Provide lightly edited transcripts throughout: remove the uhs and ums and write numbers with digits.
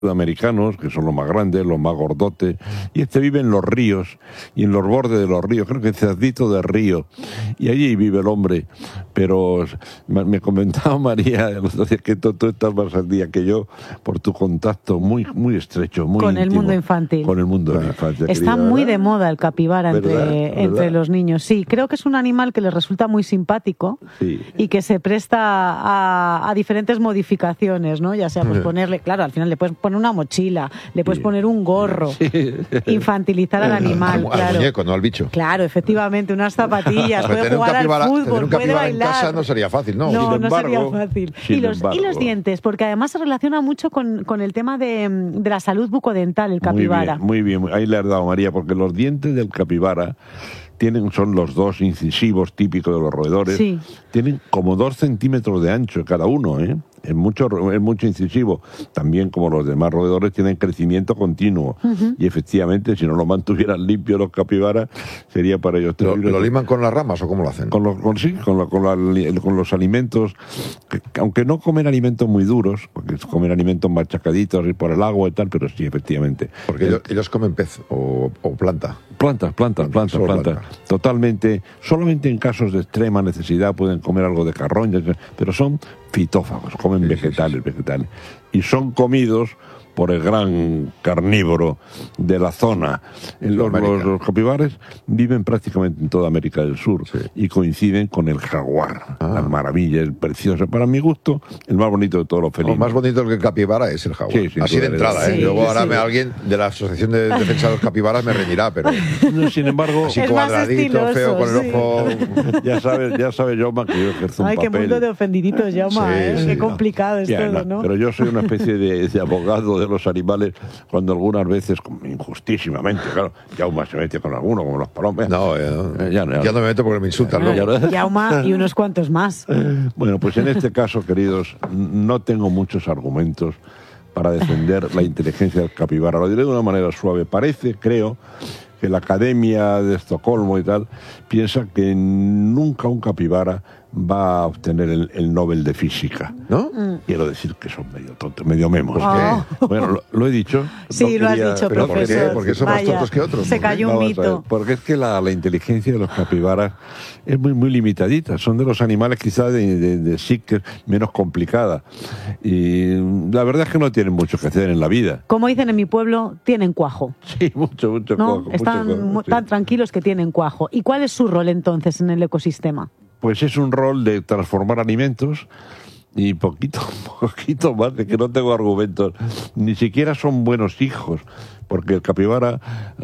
sudamericanos, que son los más grandes, los más gordotes, y vive en los ríos y en los bordes de los ríos, creo que Cerdito del Río, y allí vive el hombre. Pero me comentaba María el otro día que tú estás más al día que yo por tu contacto muy estrecho, muy con íntimo, el mundo infantil. Con el mundo de la infancia. Está querida, muy ¿verdad? de moda el capibara entre ¿Verdad? los niños. Sí, creo que es un animal que les resulta muy simpático, sí, y que se presta a diferentes modificaciones, ¿no? Ya sea pues ponerle, claro, al final le puedes poner una mochila, le puedes poner un gorro, infantilizar al animal, al claro. muñeco, no al bicho. Claro, efectivamente, unas zapatillas, puede jugar al fútbol, tener un puede capibara en bailar. casa no sería fácil, ¿no? No, Sin no sería embargo, fácil. sin Y los embargo. dientes, porque además se relaciona mucho con el tema de la salud bucodental, el capibara. Muy bien, ahí le has dado, María, porque los dientes del capibara son los dos incisivos típicos de los roedores, Sí. tienen como 2 centímetros de ancho cada uno, ¿eh? Es mucho incisivo. También, como los demás roedores, tienen crecimiento continuo. Y efectivamente, si no lo mantuvieran limpio los capibaras, sería para ellos terrible. ¿Lo liman con las ramas o cómo lo hacen? Con los alimentos, aunque no comen alimentos muy duros, porque comen alimentos machacaditos y por el agua y tal, pero sí, efectivamente. Porque ellos comen pez o planta. Plantas. Solo planta. Totalmente. Solamente en casos de extrema necesidad pueden comer algo de carroña, pero son fitófagos, comen vegetales. Y son comidos por el gran carnívoro de la zona. Los capibares viven prácticamente en toda América del Sur, y coinciden con el jaguar. Las maravillas, preciosas. Para mi gusto, el más bonito de todos los felinos. Más bonito que el capibara es el jaguar. Sí, así de entrada, ¿eh? Sí, Luego ahora sí. alguien de la Asociación de Defensa de los Capibaras me reñirá, pero No, sin embargo, así Es más cuadradito, estiloso, feo, con el sí. ojo... ya sabe Jaume, que yo ejerzo un Ay, qué papel. mundo de ofendiditos, Jaume, Sí, ¿eh? sí, Qué no. complicado es Ya, todo, ¿no? Pero yo soy una especie de abogado de los animales, cuando algunas veces, injustísimamente, claro, Jaume se mete con alguno, como los palomas. No, ya no me meto porque me insultan, ¿no? Jaume y unos cuantos más. Bueno, pues en este caso, queridos, no tengo muchos argumentos para defender la inteligencia del capibara. Lo diré de una manera suave. Creo, que la Academia de Estocolmo y tal piensa que nunca un capibara va a obtener el Nobel de Física. ¿No? Quiero decir que son medio tontos, medio memos. Oh. Bueno, lo he dicho. Sí, lo has dicho, ¿Pero por qué? profesor. ¿Porque son más Vaya, tontos que otros? Se cayó un Vamos a ver, mito. porque es que la inteligencia de los capibaras es muy limitadita. Son de los animales quizás de psique menos complicada. Y la verdad es que no tienen mucho que hacer en la vida. Como dicen en mi pueblo, tienen cuajo. Sí, mucho ¿No? cuajo. Están tan tranquilos que tienen cuajo. ¿Y cuál es su rol entonces en el ecosistema? Pues es un rol de transformar alimentos y poquito más, de que no tengo argumentos. Ni siquiera son buenos hijos, porque el capibara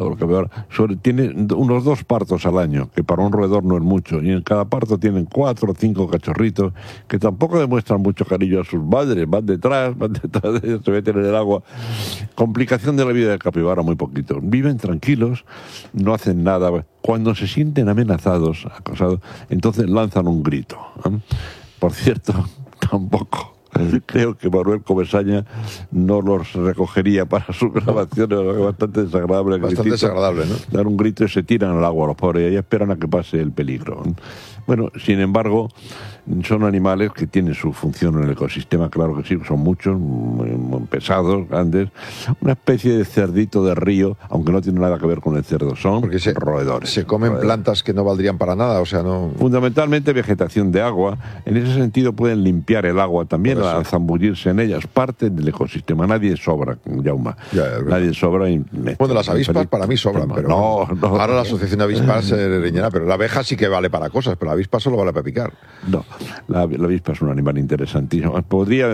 tiene unos 2 partos al año, que para un roedor no es mucho, y en cada parto tienen 4 o 5 cachorritos, que tampoco demuestran mucho cariño a sus madres, van detrás de ellos, se meten en el agua. Complicación de la vida del capibara, muy poquito. Viven tranquilos, no hacen nada. Cuando se sienten amenazados, acosados, entonces lanzan un grito. Por cierto, tampoco creo que Manuel Comesaña no los recogería para sus grabaciones, es bastante desagradable. Bastante desagradable, ¿no? Dan un grito y se tiran al agua los pobres, y esperan a que pase el peligro. Bueno, sin embargo, son animales que tienen su función en el ecosistema, claro que sí, son muchos, muy pesados, grandes, una especie de cerdito de río, aunque no tiene nada que ver con el cerdo, son roedores. Se comen plantas que no valdrían para nada, o sea, no... Fundamentalmente vegetación de agua, en ese sentido pueden limpiar el agua también, al zambullirse en ellas, parte del ecosistema, nadie sobra, Jaume, nadie sobra. Bueno, las avispas para mí sobran, pero no, ahora la asociación de avispas se reñirá, pero la abeja sí que vale para cosas, pero la avispa solo vale para picar. No, la avispa es un animal interesantísimo. Podría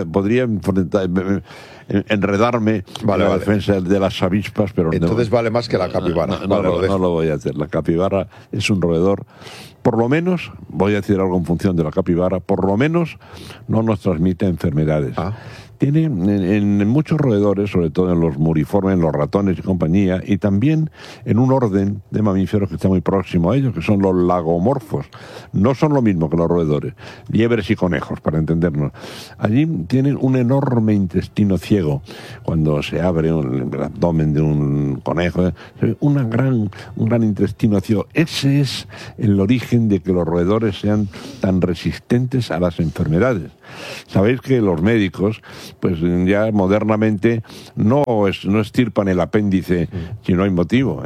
enredarme en la defensa de las avispas, pero entonces vale más que la capibara. No lo voy a hacer. La capibara es un roedor, por lo menos, voy a decir algo en función de la capibara, por lo menos no nos transmite enfermedades. Tiene en muchos roedores, sobre todo en los muriformes, en los ratones y compañía, y también en un orden de mamíferos que está muy próximo a ellos, que son los lagomorfos. No son lo mismo que los roedores, liebres y conejos, para entendernos. Allí tienen un enorme intestino ciego. Cuando se abre el abdomen de un conejo, un gran intestino ciego. Ese es el origen de que los roedores sean tan resistentes a las enfermedades. Sabéis que los médicos pues ya modernamente no extirpan el apéndice si no hay motivo.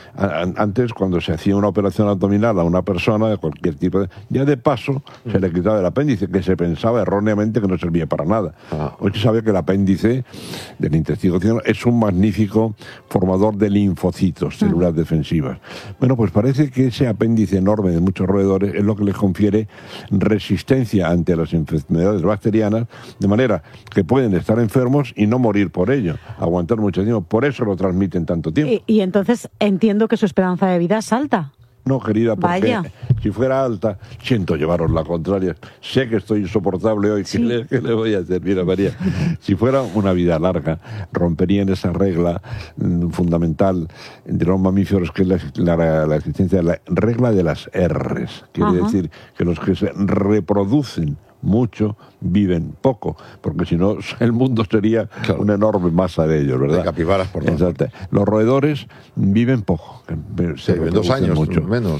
Antes, cuando se hacía una operación abdominal a una persona de cualquier tipo, ya de paso se le quitaba el apéndice, que se pensaba erróneamente que no servía para nada. Hoy se sabe que el apéndice del intestino es un magnífico formador de linfocitos, células defensivas. Bueno, pues parece que ese apéndice enorme de muchos roedores es lo que les confiere resistencia ante las enfermedades bacterianas, de manera que pueden estar enfermos y no morir por ello, aguantar mucho tiempo. Por eso lo transmiten tanto tiempo. Y entonces entiendo que su esperanza de vida es alta. No, querida, porque Vaya. Si fuera alta, siento llevaros la contraria. Sé que estoy insoportable hoy. Sí. ¿Qué le voy a hacer? Mira, María, si fuera una vida larga, romperían esa regla fundamental de los mamíferos, que es la existencia de la regla de las R's. Quiere decir que los que se reproducen mucho viven poco, porque si no el mundo sería una enorme masa de ellos, ¿verdad? De capibaras por todas Exacto. Los roedores viven poco. Se viven 2 años, mucho menos.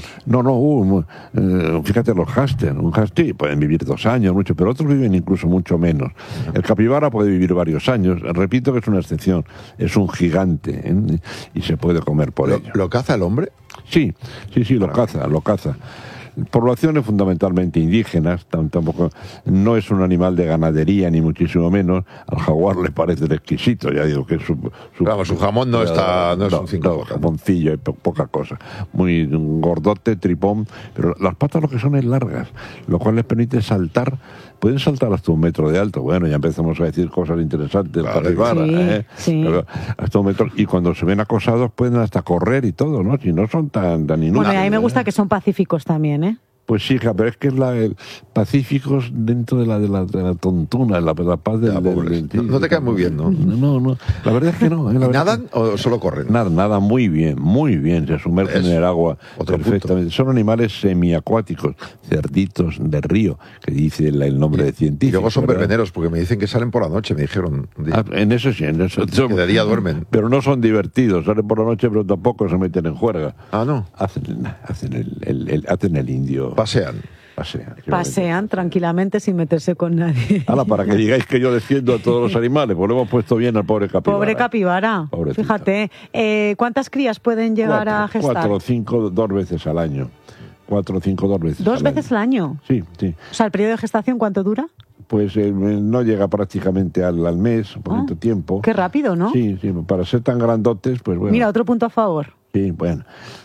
No, fíjate los hámster. Un hámster pueden vivir 2 años, mucho, pero otros viven incluso mucho menos. El capibara puede vivir varios años. Repito que es una excepción. Es un gigante, y se puede comer por ello. ¿Lo caza el hombre? Sí, lo caza. Poblaciones fundamentalmente indígenas, tampoco, no es un animal de ganadería ni muchísimo menos. Al jaguar le parece exquisito, ya digo que su jamón no es un 5. Jamoncillo, poca cosa, muy gordote, tripón, pero las patas lo que son es largas, lo cual les permite saltar. Pueden saltar hasta 1 metro de alto. Bueno, ya empezamos a decir cosas interesantes. Capibara, sí. Hasta 1 metro. Y cuando se ven acosados pueden hasta correr y todo, ¿no? Si no son tan inútiles. Bueno, y a mí me gusta que son pacíficos también, ¿eh? Pues sí, pero es que es el pacíficos dentro de la tontuna, la paz del... No te cae muy bien, ¿no? No. La verdad es que no. ¿Nadan o solo corren? Nada, muy bien. Se sumergen en el agua perfectamente. Son animales semiacuáticos, cerditos de río, que dice el nombre de científico. Y luego son ¿verdad? verbeneros, porque me dicen que salen por la noche, me dijeron. En eso sí, Que de día duermen. Pero no son divertidos, salen por la noche, pero tampoco se meten en juerga. Ah, ¿no? Hacen el indio. Pasean tranquilamente sin meterse con nadie. Para que digáis que yo defiendo a todos los animales, pues lo hemos puesto bien al pobre capibara. Pobre capibara. Pobrecito. Fíjate, ¿cuántas crías pueden llegar a gestar? 4 o 5, 2 veces al año. 4 o 5, 2 veces. ¿2 veces al año? Sí. O sea, ¿el periodo de gestación cuánto dura? Pues no llega prácticamente al mes, un poquito tiempo. Qué rápido, ¿no? Sí, para ser tan grandotes, pues bueno. Mira, otro punto a favor. Sí, bueno.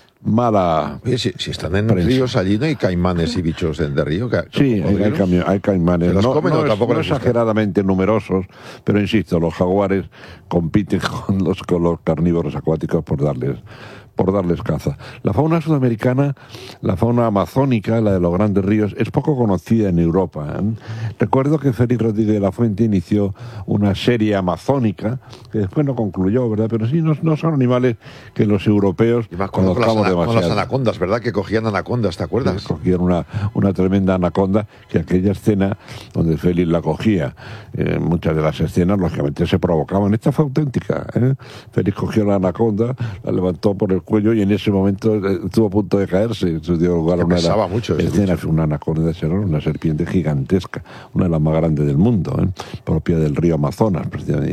Mala. Oye, si están en ríos allí, ¿no hay caimanes y bichos de río? Sí, hay caimanes. ¿Se los comen o tampoco les gusta? Exageradamente numerosos, pero insisto, los jaguares compiten con los carnívoros acuáticos por darles caza. La fauna sudamericana, la fauna amazónica, la de los grandes ríos, es poco conocida en Europa. Recuerdo que Félix Rodríguez de la Fuente inició una serie amazónica, que después no concluyó, ¿verdad? Pero sí, no son animales que los europeos conozcamos demasiado. Con las anacondas, ¿verdad? Que cogían anacondas, ¿te acuerdas? Cogían una tremenda anaconda, que aquella escena donde Félix la cogía, muchas de las escenas, lógicamente, se provocaban. Esta fue auténtica. Félix cogió la anaconda, la levantó por el cuello y en ese momento estuvo a punto de caerse. Se dio lugar a una escena, una anaconda, una serpiente gigantesca, una de las más grandes del mundo, propia del río Amazonas,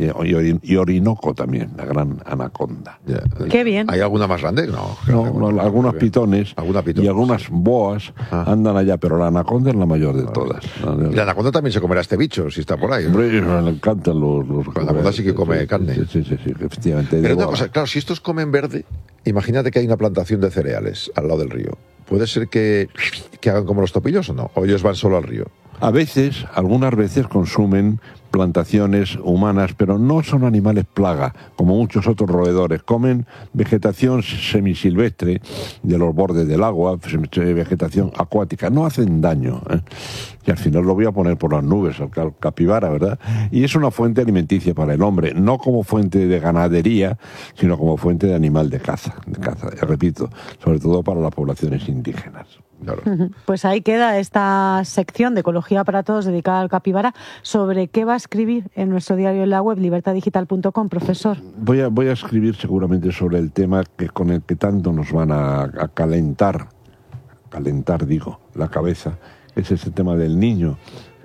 y Orinoco también, la gran anaconda. Qué bien. ¿Hay alguna más grande? No, algunos pitones y algunas boas andan allá, pero la anaconda es la mayor de todas. Y la anaconda también se comerá este bicho, si está por ahí. Hombre, le encantan los la anaconda sí que come carne. Sí, efectivamente. Pero una cosa, claro, si estos comen verde, imagínate que hay una plantación de cereales al lado del río. ¿Puede ser que hagan como los topillos o no? ¿O ellos van solo al río? Algunas veces consumen plantaciones humanas, pero no son animales plaga, como muchos otros roedores. Comen vegetación semisilvestre de los bordes del agua, vegetación acuática. No hacen daño. Y al final lo voy a poner por las nubes, al capibara, ¿verdad? Y es una fuente alimenticia para el hombre, no como fuente de ganadería, sino como fuente de animal de caza. Repito, sobre todo para las poblaciones indígenas. Claro. Pues ahí queda esta sección de Ecología para Todos dedicada al capibara. ¿Sobre qué va a escribir en nuestro diario en la web, libertadigital.com, profesor? Voy a escribir seguramente sobre el tema con el que tanto nos van a calentar la cabeza. Es ese tema del niño.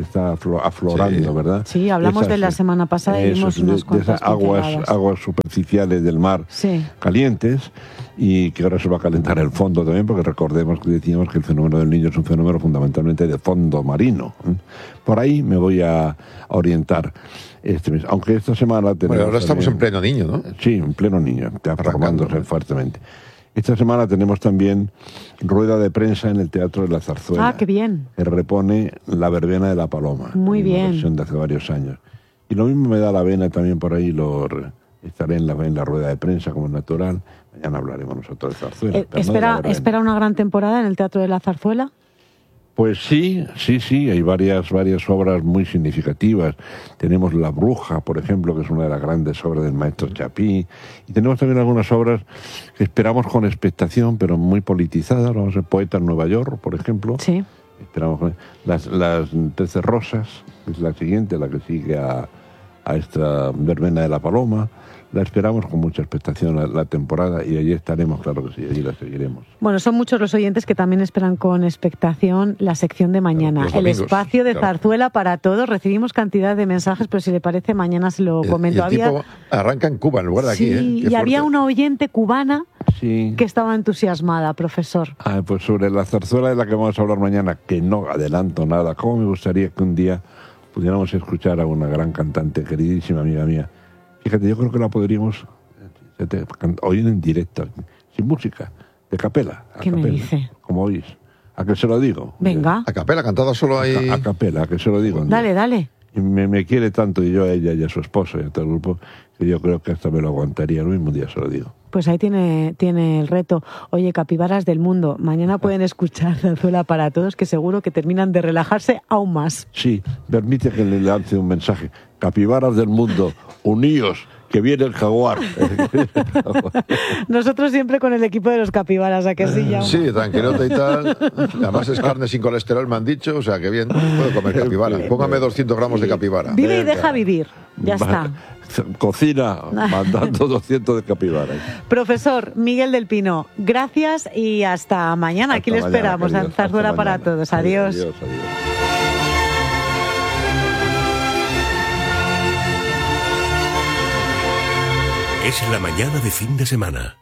está aflorando, ¿verdad? Sí, hablamos de la semana pasada y vimos unas cuantas esas aguas superficiales del mar calientes, y que ahora se va a calentar el fondo también, porque recordemos que decíamos que el fenómeno del Niño es un fenómeno fundamentalmente de fondo marino. Por ahí me voy a orientar este mes, aunque esta semana tenemos... Bueno, ahora estamos en pleno Niño, ¿no? Sí, en pleno Niño, formándose fuertemente. Esta semana tenemos también rueda de prensa en el Teatro de la Zarzuela. ¡Ah, qué bien! Que repone La verbena de la Paloma. Muy bien. Una versión de hace varios años. Y lo mismo me da la vena también por ahí, estaré en la rueda de prensa como es natural. Mañana hablaremos nosotros de Zarzuela. ¿Espera una gran temporada en el Teatro de la Zarzuela? Pues sí, hay varias obras muy significativas. Tenemos La Bruja, por ejemplo, que es una de las grandes obras del maestro Chapí, y tenemos también algunas obras que esperamos con expectación, pero muy politizadas. Vamos a ver Poeta en Nueva York, por ejemplo. Sí. Esperamos las 13 Rosas, que es la siguiente, la que sigue a esta verbena de la Paloma. La esperamos con mucha expectación la temporada, y allí estaremos, claro que sí, allí la seguiremos. Bueno, son muchos los oyentes que también esperan con expectación la sección de mañana, el espacio de Zarzuela para todos. Recibimos cantidad de mensajes, pero si le parece, mañana se lo comento. Y el tipo arranca en Cuba, en lugar de aquí. Sí, y había una oyente cubana que estaba entusiasmada, profesor. Pues sobre la zarzuela de la que vamos a hablar mañana, que no adelanto nada, cómo me gustaría que un día pudiéramos escuchar a una gran cantante, queridísima amiga mía. Fíjate, yo creo que la podríamos oír en directo, sin música, de capela. ¿Qué me dice? Como oís. ¿A que se lo digo? Venga. A capela, cantada solo ahí. A capela, ¿a que se lo digo? Dale. Y me quiere tanto, y yo a ella y a su esposo y a todo el grupo, que yo creo que hasta me lo aguantaría. El mismo día se lo digo. Pues ahí tiene el reto. Oye, capibaras del mundo, mañana pueden escuchar Zarzuela para todos, que seguro que terminan de relajarse aún más. Sí, permite que le lance un mensaje. Capibaras del mundo, uníos, que viene el jaguar. Nosotros siempre con el equipo de los capibaras, ¿a que sí, Jaume? Sí, tranquilota y tal. Además es carne sin colesterol, me han dicho, o sea, que bien, puedo comer capibara. Póngame 200 gramos de capibara. Vive y deja vivir, ya está. Cocina mandando 200 de capibaras. Profesor Miguel del Pino, gracias y hasta mañana. Aquí le esperamos, en Zarzuela para todos. Adiós. Adiós. Es la mañana de fin de semana.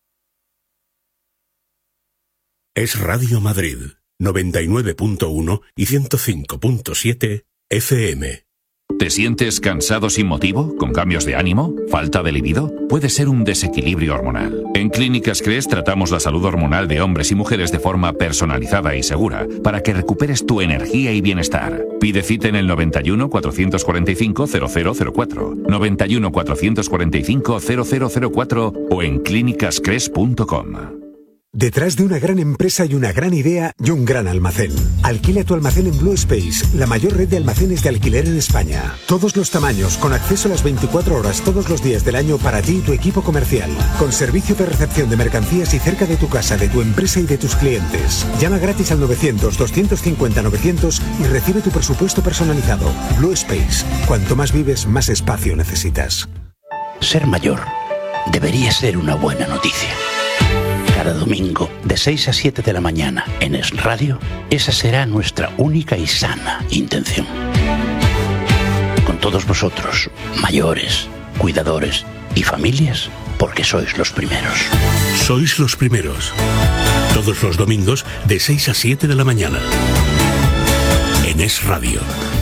Es Radio Madrid, 99.1 y 105.7 FM. ¿Te sientes cansado sin motivo? ¿Con cambios de ánimo? ¿Falta de libido? Puede ser un desequilibrio hormonal. En Clínicas Cres tratamos la salud hormonal de hombres y mujeres de forma personalizada y segura para que recuperes tu energía y bienestar. Pide cita en el 91 445 0004, 91 445 0004 o en clínicascres.com. Detrás de una gran empresa y una gran idea y un gran almacén. Alquila tu almacén en Blue Space, la mayor red de almacenes de alquiler en España. Todos los tamaños, con acceso a las 24 horas todos los días del año para ti y tu equipo comercial. Con servicio de recepción de mercancías y cerca de tu casa, de tu empresa y de tus clientes. Llama gratis al 900-250-900 y recibe tu presupuesto personalizado. Blue Space. Cuanto más vives, más espacio necesitas. Ser mayor debería ser una buena noticia. Cada domingo, de 6 a 7 de la mañana, en Es Radio, esa será nuestra única y sana intención. Con todos vosotros, mayores, cuidadores y familias, porque sois los primeros. Sois los primeros. Todos los domingos, de 6 a 7 de la mañana. En Es Radio.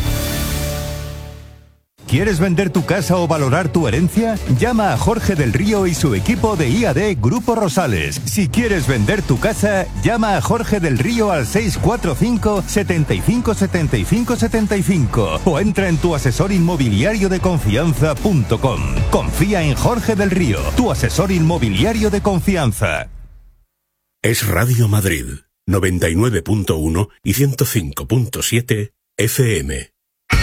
¿Quieres vender tu casa o valorar tu herencia? Llama a Jorge del Río y su equipo de IAD Grupo Rosales. Si quieres vender tu casa, llama a Jorge del Río al 645 75 75 75 o entra en tuasesorinmobiliariodeconfianza.com. Confía en Jorge del Río, tu asesor inmobiliario de confianza. Es Radio Madrid, 99.1 y 105.7 FM.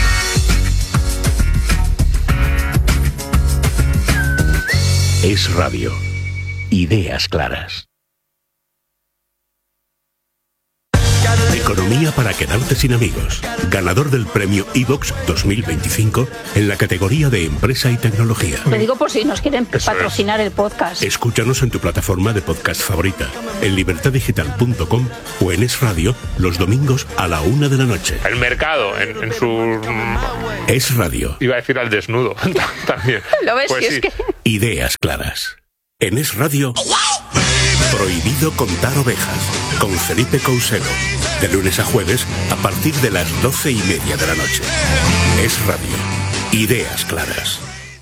Es Radio. Ideas claras. Economía para quedarte sin amigos. Ganador del premio iVoox 2025 en la categoría de Empresa y Tecnología. Lo digo por si nos quieren patrocinar el podcast. Escúchanos en tu plataforma de podcast favorita, en libertadigital.com o en Es Radio los domingos a la 1 de la noche. El mercado en su... Es Radio. Iba a decir al desnudo también. ¿Lo ves? Pues sí. Es que... Ideas claras. En Es Radio, Prohibido contar ovejas, con Felipe Couselo. De lunes a jueves, a partir de las 12:30 de la noche. Es Radio. Ideas claras.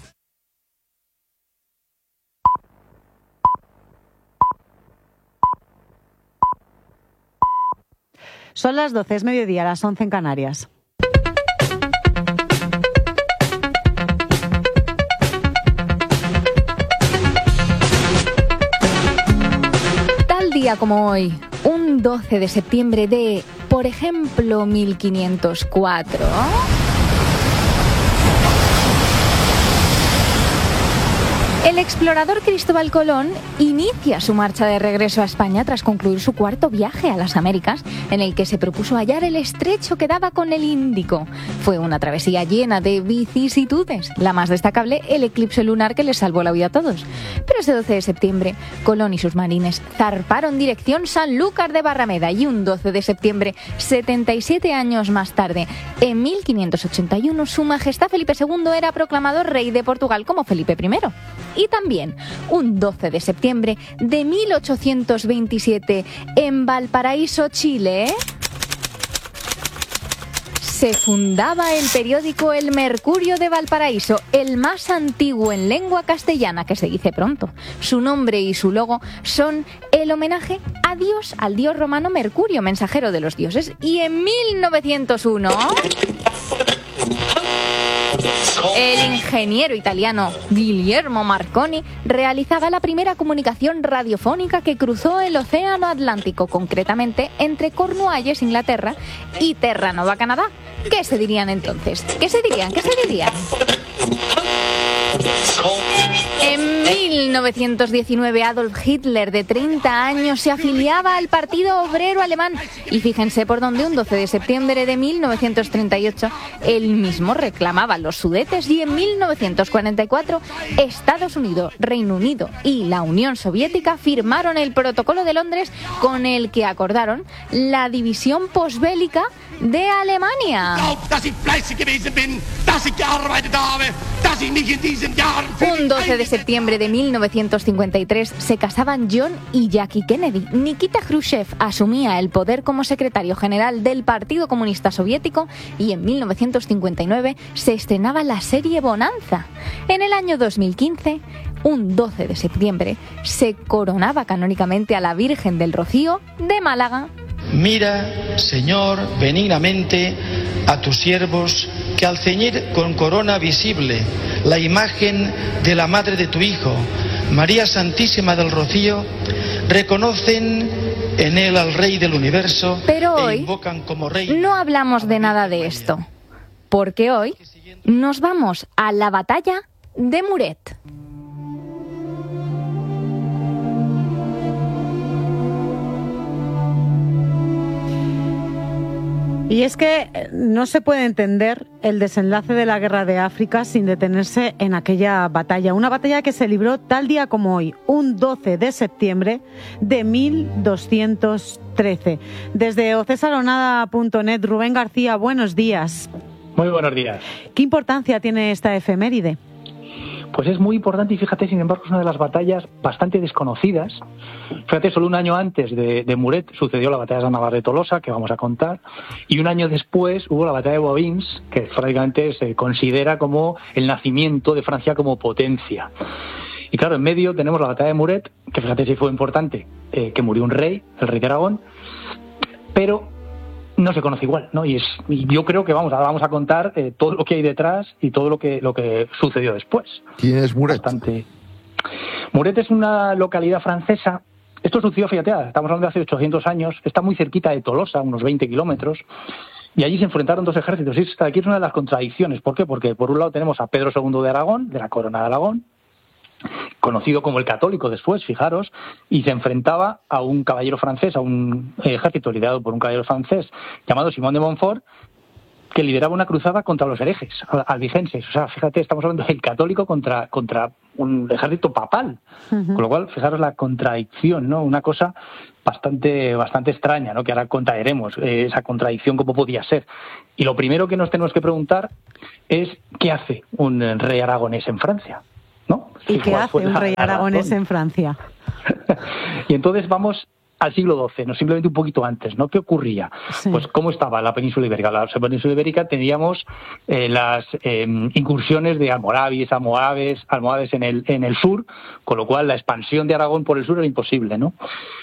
Son las 12, es mediodía, las 11 en Canarias. Tal día como hoy, un 12 de septiembre de, por ejemplo, 1504... El explorador Cristóbal Colón inicia su marcha de regreso a España tras concluir su cuarto viaje a las Américas, en el que se propuso hallar el estrecho que daba con el Índico. Fue una travesía llena de vicisitudes, la más destacable el eclipse lunar que les salvó la vida a todos. Pero ese 12 de septiembre, Colón y sus marines zarparon dirección Sanlúcar de Barrameda y un 12 de septiembre, 77 años más tarde, en 1581, su majestad Felipe II era proclamado rey de Portugal como Felipe I. Y también, un 12 de septiembre de 1827, en Valparaíso, Chile, se fundaba el periódico El Mercurio de Valparaíso, el más antiguo en lengua castellana, que se dice pronto. Su nombre y su logo son el homenaje a Dios, al dios romano Mercurio, mensajero de los dioses. Y en 1901... el ingeniero italiano Guillermo Marconi realizaba la primera comunicación radiofónica que cruzó el Océano Atlántico, concretamente entre Cornualles, Inglaterra, y Terranova, Canadá. ¿Qué se dirían entonces? ¿Qué se dirían? En 1919, Adolf Hitler, de 30 años, se afiliaba al Partido Obrero Alemán. Y fíjense por dónde, un 12 de septiembre de 1938, él mismo reclamaba los Sudetes. Y en 1944, Estados Unidos, Reino Unido y la Unión Soviética firmaron el Protocolo de Londres, con el que acordaron la división posbélica de Alemania. Un 12 de septiembre de 1953 se casaban John y Jackie Kennedy. Nikita Khrushchev asumía el poder como secretario general del Partido Comunista Soviético y en 1959 se estrenaba la serie Bonanza. En el año 2015, un 12 de septiembre, se coronaba canónicamente a la Virgen del Rocío de Málaga. Mira, Señor, benignamente a tus siervos, que al ceñir con corona visible la imagen de la madre de tu Hijo, María Santísima del Rocío, reconocen en él al Rey del Universo. Pero hoy invocan como rey. No hablamos de nada de esto, porque hoy nos vamos a la batalla de Muret. Y es que no se puede entender el desenlace de la Guerra de África sin detenerse en aquella batalla. Una batalla que se libró tal día como hoy, un 12 de septiembre de 1213. Desde ocesaronada.net, Rubén García, buenos días. Muy buenos días. ¿Qué importancia tiene esta efeméride? Pues es muy importante y fíjate, sin embargo, es una de las batallas bastante desconocidas. Fíjate, solo un año antes de Muret sucedió la batalla de Navarra de Tolosa, que vamos a contar, y un año después hubo la batalla de Boivines, que prácticamente se considera como el nacimiento de Francia como potencia. Y claro, en medio tenemos la batalla de Muret, que fíjate si fue importante, que murió un rey, el rey de Aragón, pero no se conoce igual, ¿no? Y yo creo que ahora vamos a contar todo lo que hay detrás y todo lo que sucedió después. ¿Quién es Muret? Muret es una localidad francesa. Esto sucedió, fíjate, estamos hablando de hace 800 años, está muy cerquita de Tolosa, unos 20 kilómetros, y allí se enfrentaron dos ejércitos. Y aquí es una de las contradicciones. ¿Por qué? Porque por un lado tenemos a Pedro II de Aragón, de la corona de Aragón, conocido como el Católico después, fijaros, y se enfrentaba a un caballero francés, a un ejército liderado por un caballero francés llamado Simón de Montfort, que lideraba una cruzada contra los herejes albigenses. O sea, fíjate, estamos hablando del Católico contra un ejército papal. Con lo cual, fijaros la contradicción, ¿no? Una cosa bastante extraña, ¿no? Que ahora contaremos esa contradicción, cómo podía ser. Y lo primero que nos tenemos que preguntar es ¿qué hace un rey aragonés en Francia? ¿No? ¿Y qué hace un rey aragonés en Francia? Y entonces vamos al siglo XII, no simplemente un poquito antes, ¿no? ¿Qué ocurría? Sí. Pues cómo estaba la península ibérica. La península ibérica teníamos las incursiones de almorávides en el sur, con lo cual la expansión de Aragón por el sur era imposible, ¿no?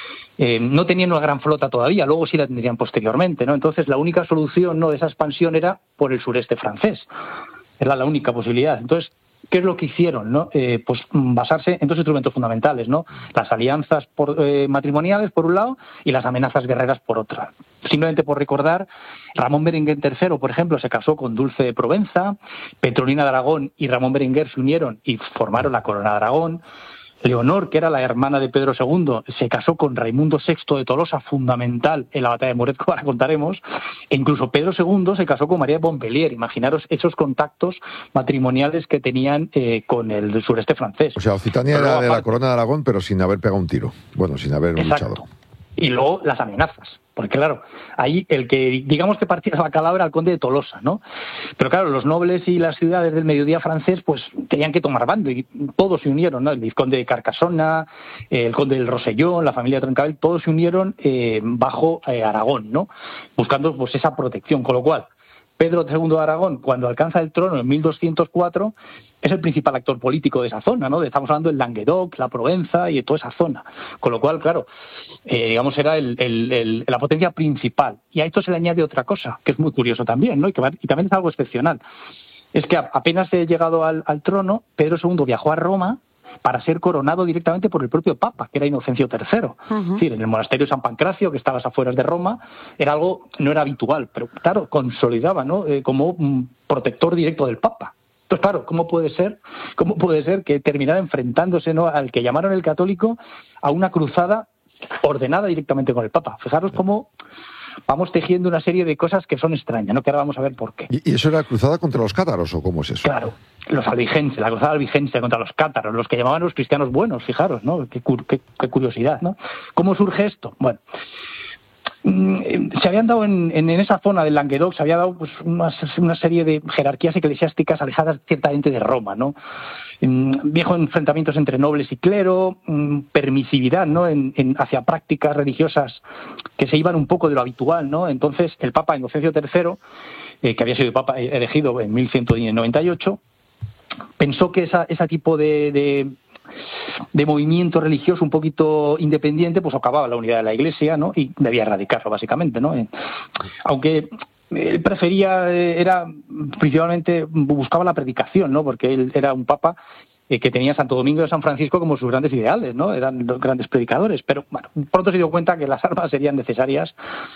No tenían una gran flota todavía, luego sí la tendrían posteriormente, ¿no? Entonces la única solución, ¿no?, de esa expansión era por el sureste francés. Era la única posibilidad. Entonces, ¿qué es lo que hicieron, no? Pues basarse en dos instrumentos fundamentales, ¿no? Las alianzas matrimoniales, por un lado, y las amenazas guerreras, por otra. Simplemente por recordar, Ramón Berenguer III, por ejemplo, se casó con Dulce de Provenza, Petronila de Aragón y Ramón Berenguer se unieron y formaron la Corona de Aragón. Leonor, que era la hermana de Pedro II, se casó con Raimundo VI de Tolosa, fundamental en la batalla de Muret, que ahora contaremos, e incluso Pedro II se casó con María de Montpellier. Imaginaros esos contactos matrimoniales que tenían con el sureste francés. O sea, Occitania era de la Corona de Aragón, pero sin haber pegado un tiro. Bueno, sin haber luchado. Y luego las amenazas, porque claro, ahí el que, digamos que partía la bacalao era el conde de Tolosa, ¿no? Pero claro, los nobles y las ciudades del mediodía francés pues tenían que tomar bando y todos se unieron, ¿no? El vizconde de Carcassona, el conde del Rosellón, la familia de Trencabel, todos se unieron bajo Aragón, ¿no? Buscando pues esa protección, con lo cual Pedro II de Aragón, cuando alcanza el trono en 1204, es el principal actor político de esa zona, ¿no? Estamos hablando del Languedoc, la Provenza y de toda esa zona. Con lo cual, claro, digamos, era la potencia principal. Y a esto se le añade otra cosa, que es muy curioso también, ¿no? Y también es algo excepcional. Es que apenas he llegado al trono, Pedro II viajó a Roma para ser coronado directamente por el propio Papa, que era Inocencio III. Es decir, en el monasterio de San Pancracio, que estaba a las afueras de Roma, era algo, no era habitual, pero claro, consolidaba, ¿no? Como un protector directo del Papa. Entonces, claro, ¿cómo puede ser que terminara enfrentándose, ¿no?, al que llamaron el Católico a una cruzada ordenada directamente con el Papa? Fijaros cómo vamos tejiendo una serie de cosas que son extrañas, ¿no? Que ahora vamos a ver por qué. ¿Y eso era cruzada contra los cátaros o cómo es eso? Claro, los albigenses, la cruzada albigense contra los cátaros, los que llamaban los cristianos buenos, fijaros, ¿no? Qué curiosidad, ¿no? ¿Cómo surge esto? Bueno, se habían dado en esa zona del Languedoc, se había dado pues una serie de jerarquías eclesiásticas alejadas ciertamente de Roma, ¿no? Viejos enfrentamientos entre nobles y clero, permisividad, ¿no?, hacia prácticas religiosas que se iban un poco de lo habitual, ¿no? Entonces el Papa Inocencio III, que había sido Papa elegido en 1198, pensó que ese tipo de movimiento religioso un poquito independiente pues acababa la unidad de la Iglesia, ¿no? Y debía erradicarlo básicamente, ¿no? Aunque él prefería, principalmente buscaba la predicación, ¿no? Porque él era un papa que tenía a Santo Domingo de San Francisco como sus grandes ideales, ¿no? Eran los grandes predicadores, pero bueno, pronto se dio cuenta que las armas serían necesarias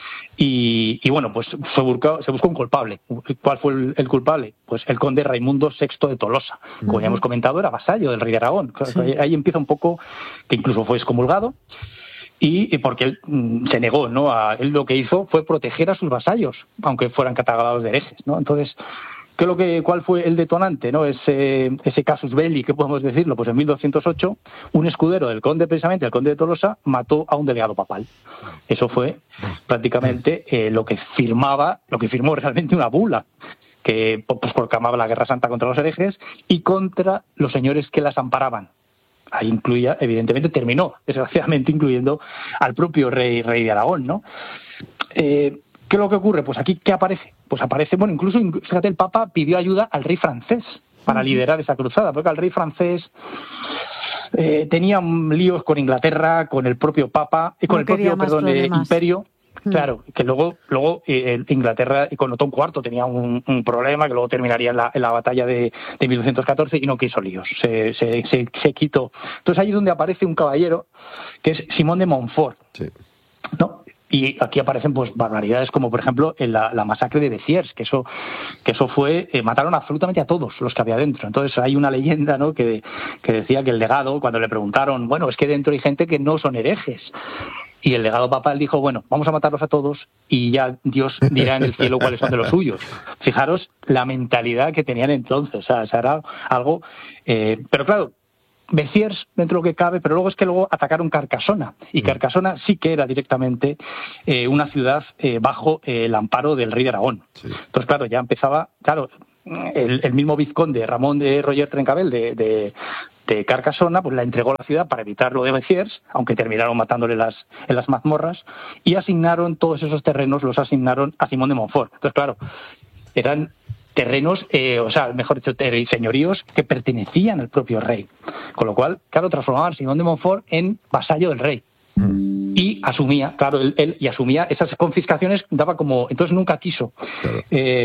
y bueno, pues se buscó un culpable. ¿Cuál fue el culpable? Pues el conde Raimundo VI de Tolosa. Como ya hemos comentado, era vasallo del rey de Aragón. Sí. Ahí empieza un poco, que incluso fue excomulgado, y porque él se negó, ¿no? Él lo que hizo fue proteger a sus vasallos, aunque fueran catalogados de herejes, ¿no? Entonces, ¿cuál fue el detonante, ¿no? Ese casus belli, ¿qué podemos decirlo? Pues en 1208, un escudero del conde, precisamente, el conde de Tolosa, mató a un delegado papal. Eso fue prácticamente lo que firmó realmente una bula, que pues proclamaba la guerra santa contra los herejes y contra los señores que las amparaban. Ahí incluía, evidentemente, terminó, desgraciadamente, incluyendo al propio rey de Aragón, ¿no? ¿Qué es lo que ocurre? Pues aquí, ¿qué aparece? Pues aparece, bueno, incluso, fíjate, el Papa pidió ayuda al rey francés para liderar esa cruzada, porque el rey francés tenía líos con Inglaterra, con el propio Papa, con el propio, imperio. Claro, que luego Inglaterra con Otón IV tenía un problema que luego terminaría en la batalla de 1214 y no quiso líos, se quitó. Entonces ahí es donde aparece un caballero que es Simón de Montfort, sí, ¿no? Y aquí aparecen pues barbaridades como, por ejemplo, la masacre de Béziers, que eso fue, mataron absolutamente a todos los que había dentro. Entonces hay una leyenda, ¿no?, que decía que el legado, cuando le preguntaron, bueno, es que dentro hay gente que no son herejes. Y el legado papal dijo, bueno, vamos a matarlos a todos y ya Dios dirá en el cielo cuáles son de los suyos. Fijaros la mentalidad que tenían entonces, o sea, era algo... pero claro, Béziers dentro de lo que cabe, pero luego es que luego atacaron Carcasona, y Carcasona sí que era directamente una ciudad bajo el amparo del rey de Aragón. Sí. Entonces, claro, ya empezaba... claro, el mismo vizconde Ramón de Roger Trencabel de Carcasona, pues la entregó a la ciudad para evitar lo de Béziers, aunque terminaron matándole en las mazmorras, y asignaron todos esos terrenos, los asignaron a Simón de Montfort. Entonces, claro, eran terrenos, o sea, mejor dicho, señoríos que pertenecían al propio rey. Con lo cual, claro, transformaban a Simón de Montfort en vasallo del rey. Y asumía, claro, él asumía esas confiscaciones, daba como... Entonces nunca quiso. Claro.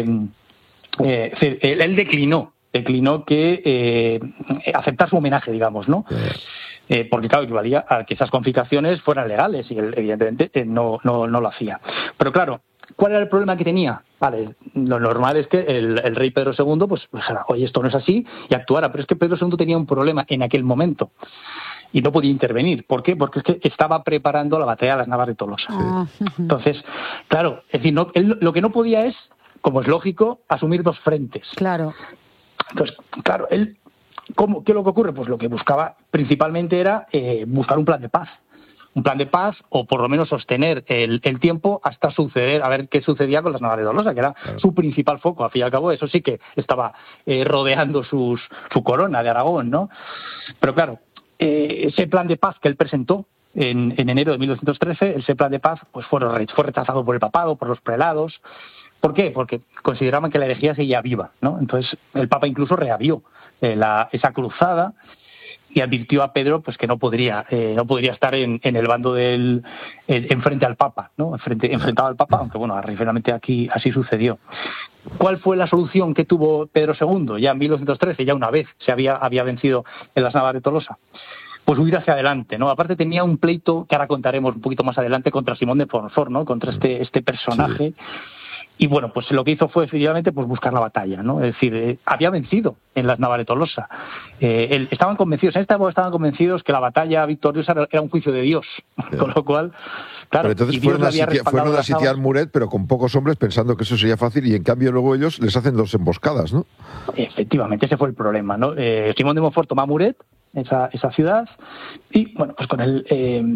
Él declinó que aceptar su homenaje, digamos, ¿no? Porque claro, equivalía a que esas confiscaciones fueran legales y él evidentemente no lo hacía. Pero claro, ¿cuál era el problema que tenía? Vale, lo normal es que el rey Pedro II pues dijera, oye, esto no es así, y actuara, pero es que Pedro II tenía un problema en aquel momento y no podía intervenir. ¿Por qué? Porque es que estaba preparando la batalla de las Navas de Tolosa. Sí. Entonces, claro, es decir, él lo que no podía es, como es lógico, asumir dos frentes. Claro. Entonces, claro, él, ¿qué es lo que ocurre? Pues lo que buscaba principalmente era buscar un plan de paz. Un plan de paz, o por lo menos sostener el tiempo hasta suceder, a ver qué sucedía con las Navas de Tolosa, que era su principal foco. Al fin y al cabo, eso sí que estaba rodeando su corona de Aragón, ¿no? Pero claro, ese plan de paz que él presentó en enero de 1213, ese plan de paz pues fue rechazado por el papado, por los prelados. ¿Por qué? Porque consideraban que la herejía seguía viva, ¿no? Entonces el Papa incluso reavió esa cruzada y advirtió a Pedro pues que no podría estar en el bando enfrente al Papa, ¿no? Enfrentado al Papa, aunque bueno, finalmente aquí así sucedió. ¿Cuál fue la solución que tuvo Pedro II? Ya en 1213, ya una vez se había vencido en las Navas de Tolosa. Pues huir hacia adelante, ¿no? Aparte tenía un pleito que ahora contaremos un poquito más adelante contra Simón de Montfort, ¿no? Contra este personaje. Sí. Y bueno, pues lo que hizo fue efectivamente pues buscar la batalla, ¿no? Es decir, había vencido en las Navas de Tolosa. Estaban convencidos, en esta época estaban convencidos que la batalla victoriosa era un juicio de Dios, sí. Con lo cual, claro... Pero entonces fueron a sitiar Muret, pero con pocos hombres, pensando que eso sería fácil, y en cambio luego ellos les hacen dos emboscadas, ¿no? Efectivamente, ese fue el problema, ¿no? Simón de Montfort toma Muret, esa ciudad, y bueno, pues con el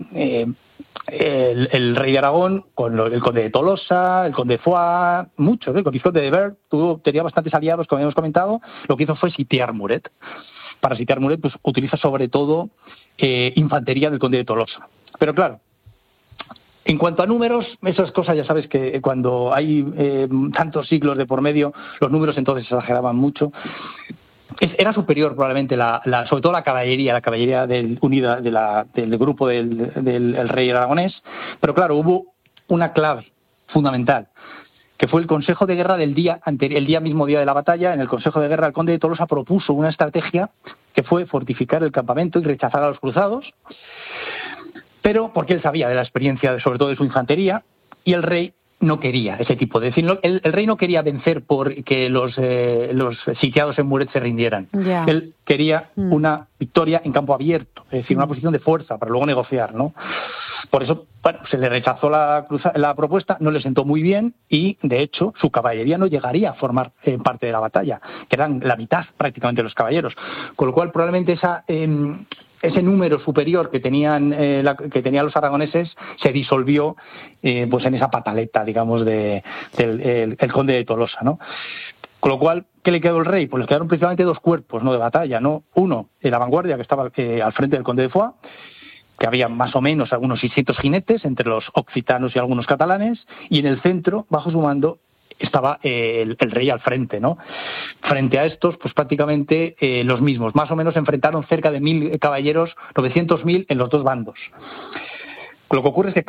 rey de Aragón, con el conde de Tolosa, el conde de Foix, muchos, el conde de Bert, tenía bastantes aliados, como habíamos comentado. Lo que hizo fue sitiar Muret. Para sitiar Muret, pues utiliza sobre todo infantería del conde de Tolosa. Pero claro, en cuanto a números, esas cosas ya sabes que cuando hay tantos siglos de por medio, los números entonces exageraban mucho. Era superior probablemente sobre todo la caballería unida del grupo del rey aragonés, pero claro, hubo una clave fundamental, que fue el Consejo de Guerra el mismo día de la batalla. En el Consejo de Guerra el conde de Tolosa propuso una estrategia que fue fortificar el campamento y rechazar a los cruzados, pero porque él sabía de la experiencia sobre todo de su infantería, y el rey no quería ese tipo de... Es decir, el rey no quería vencer porque los sitiados en Muret se rindieran. Yeah. Él quería una victoria en campo abierto, es decir, una posición de fuerza para luego negociar, ¿no? Por eso, bueno, se le rechazó la propuesta, no le sentó muy bien, y de hecho su caballería no llegaría a formar parte de la batalla, que eran la mitad prácticamente de los caballeros. Con lo cual probablemente ese número superior que tenían los aragoneses se disolvió pues en esa pataleta, digamos, del conde de Tolosa, ¿no? Con lo cual, ¿qué le quedó al rey? Pues le quedaron principalmente dos cuerpos, ¿no?, de batalla, ¿no? Uno, en la vanguardia, que estaba al frente del conde de Foix, que había más o menos algunos 600 jinetes entre los occitanos y algunos catalanes, y en el centro, bajo su mando, estaba el rey al frente, ¿no? Frente a estos, pues prácticamente los mismos. Más o menos enfrentaron cerca de 1.000 caballeros, 900.000 en los dos bandos. Lo que ocurre es que, claro,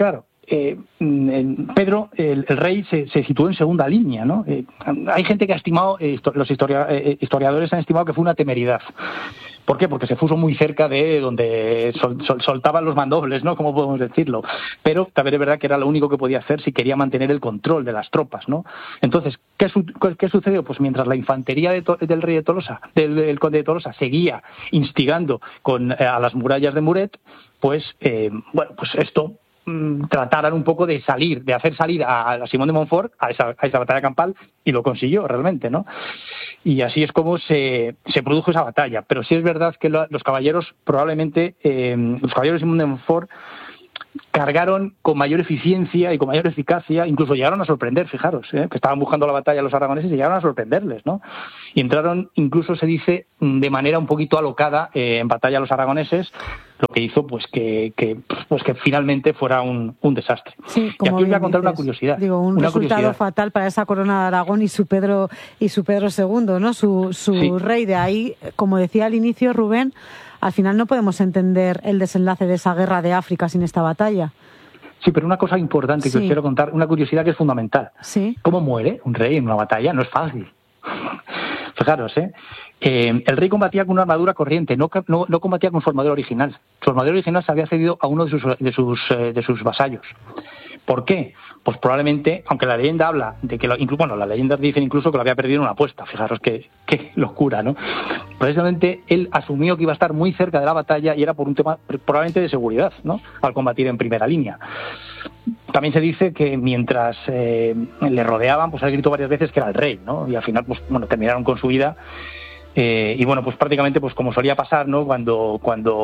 Pedro, el rey, se situó en segunda línea, ¿no? Hay gente que ha estimado, los historiadores han estimado que fue una temeridad. ¿Por qué? Porque se puso muy cerca de donde soltaban los mandobles, ¿no? ¿Cómo podemos decirlo? Pero también es verdad que era lo único que podía hacer si quería mantener el control de las tropas, ¿no? Entonces, ¿qué sucedió? Pues mientras la infantería del rey de Tolosa, del conde de Tolosa, seguía instigando a las murallas de Muret, pues esto trataran un poco de hacer salir a Simón de Montfort a esa batalla campal, y lo consiguió realmente, ¿no? Y así es como se produjo esa batalla. Pero sí es verdad que los caballeros, probablemente, los caballeros de Simón de Montfort cargaron con mayor eficiencia y con mayor eficacia, incluso llegaron a sorprender, fijaros, que estaban buscando la batalla los aragoneses y llegaron a sorprenderles, ¿no? Y entraron, incluso se dice, de manera un poquito alocada en batalla los aragoneses, lo que hizo pues que finalmente fuera un desastre. Sí, y aquí os voy a contar una curiosidad. Digo, un resultado fatal para esa corona de Aragón y su Pedro II, ¿no? Su rey. De ahí, como decía al inicio Rubén, al final no podemos entender el desenlace de esa guerra de África sin esta batalla. Sí, pero una cosa importante que os quiero contar, una curiosidad que es fundamental. Sí. ¿Cómo muere un rey en una batalla? No es fácil. Fijaros, el rey combatía con una armadura corriente, no combatía con su armadura original. Su armadura original se había cedido a uno de sus vasallos. ¿Por qué? Pues probablemente, aunque la leyenda habla de que las leyendas dicen incluso que lo había perdido en una apuesta. Fijaros qué locura, ¿no? Precisamente él asumió que iba a estar muy cerca de la batalla y era por un tema probablemente de seguridad, ¿no? Al combatir en primera línea. También se dice que mientras le rodeaban, pues él gritó varias veces que era el rey, ¿no? Y al final, pues bueno, terminaron con su vida. Y bueno, pues prácticamente, pues como solía pasar, ¿no? Cuando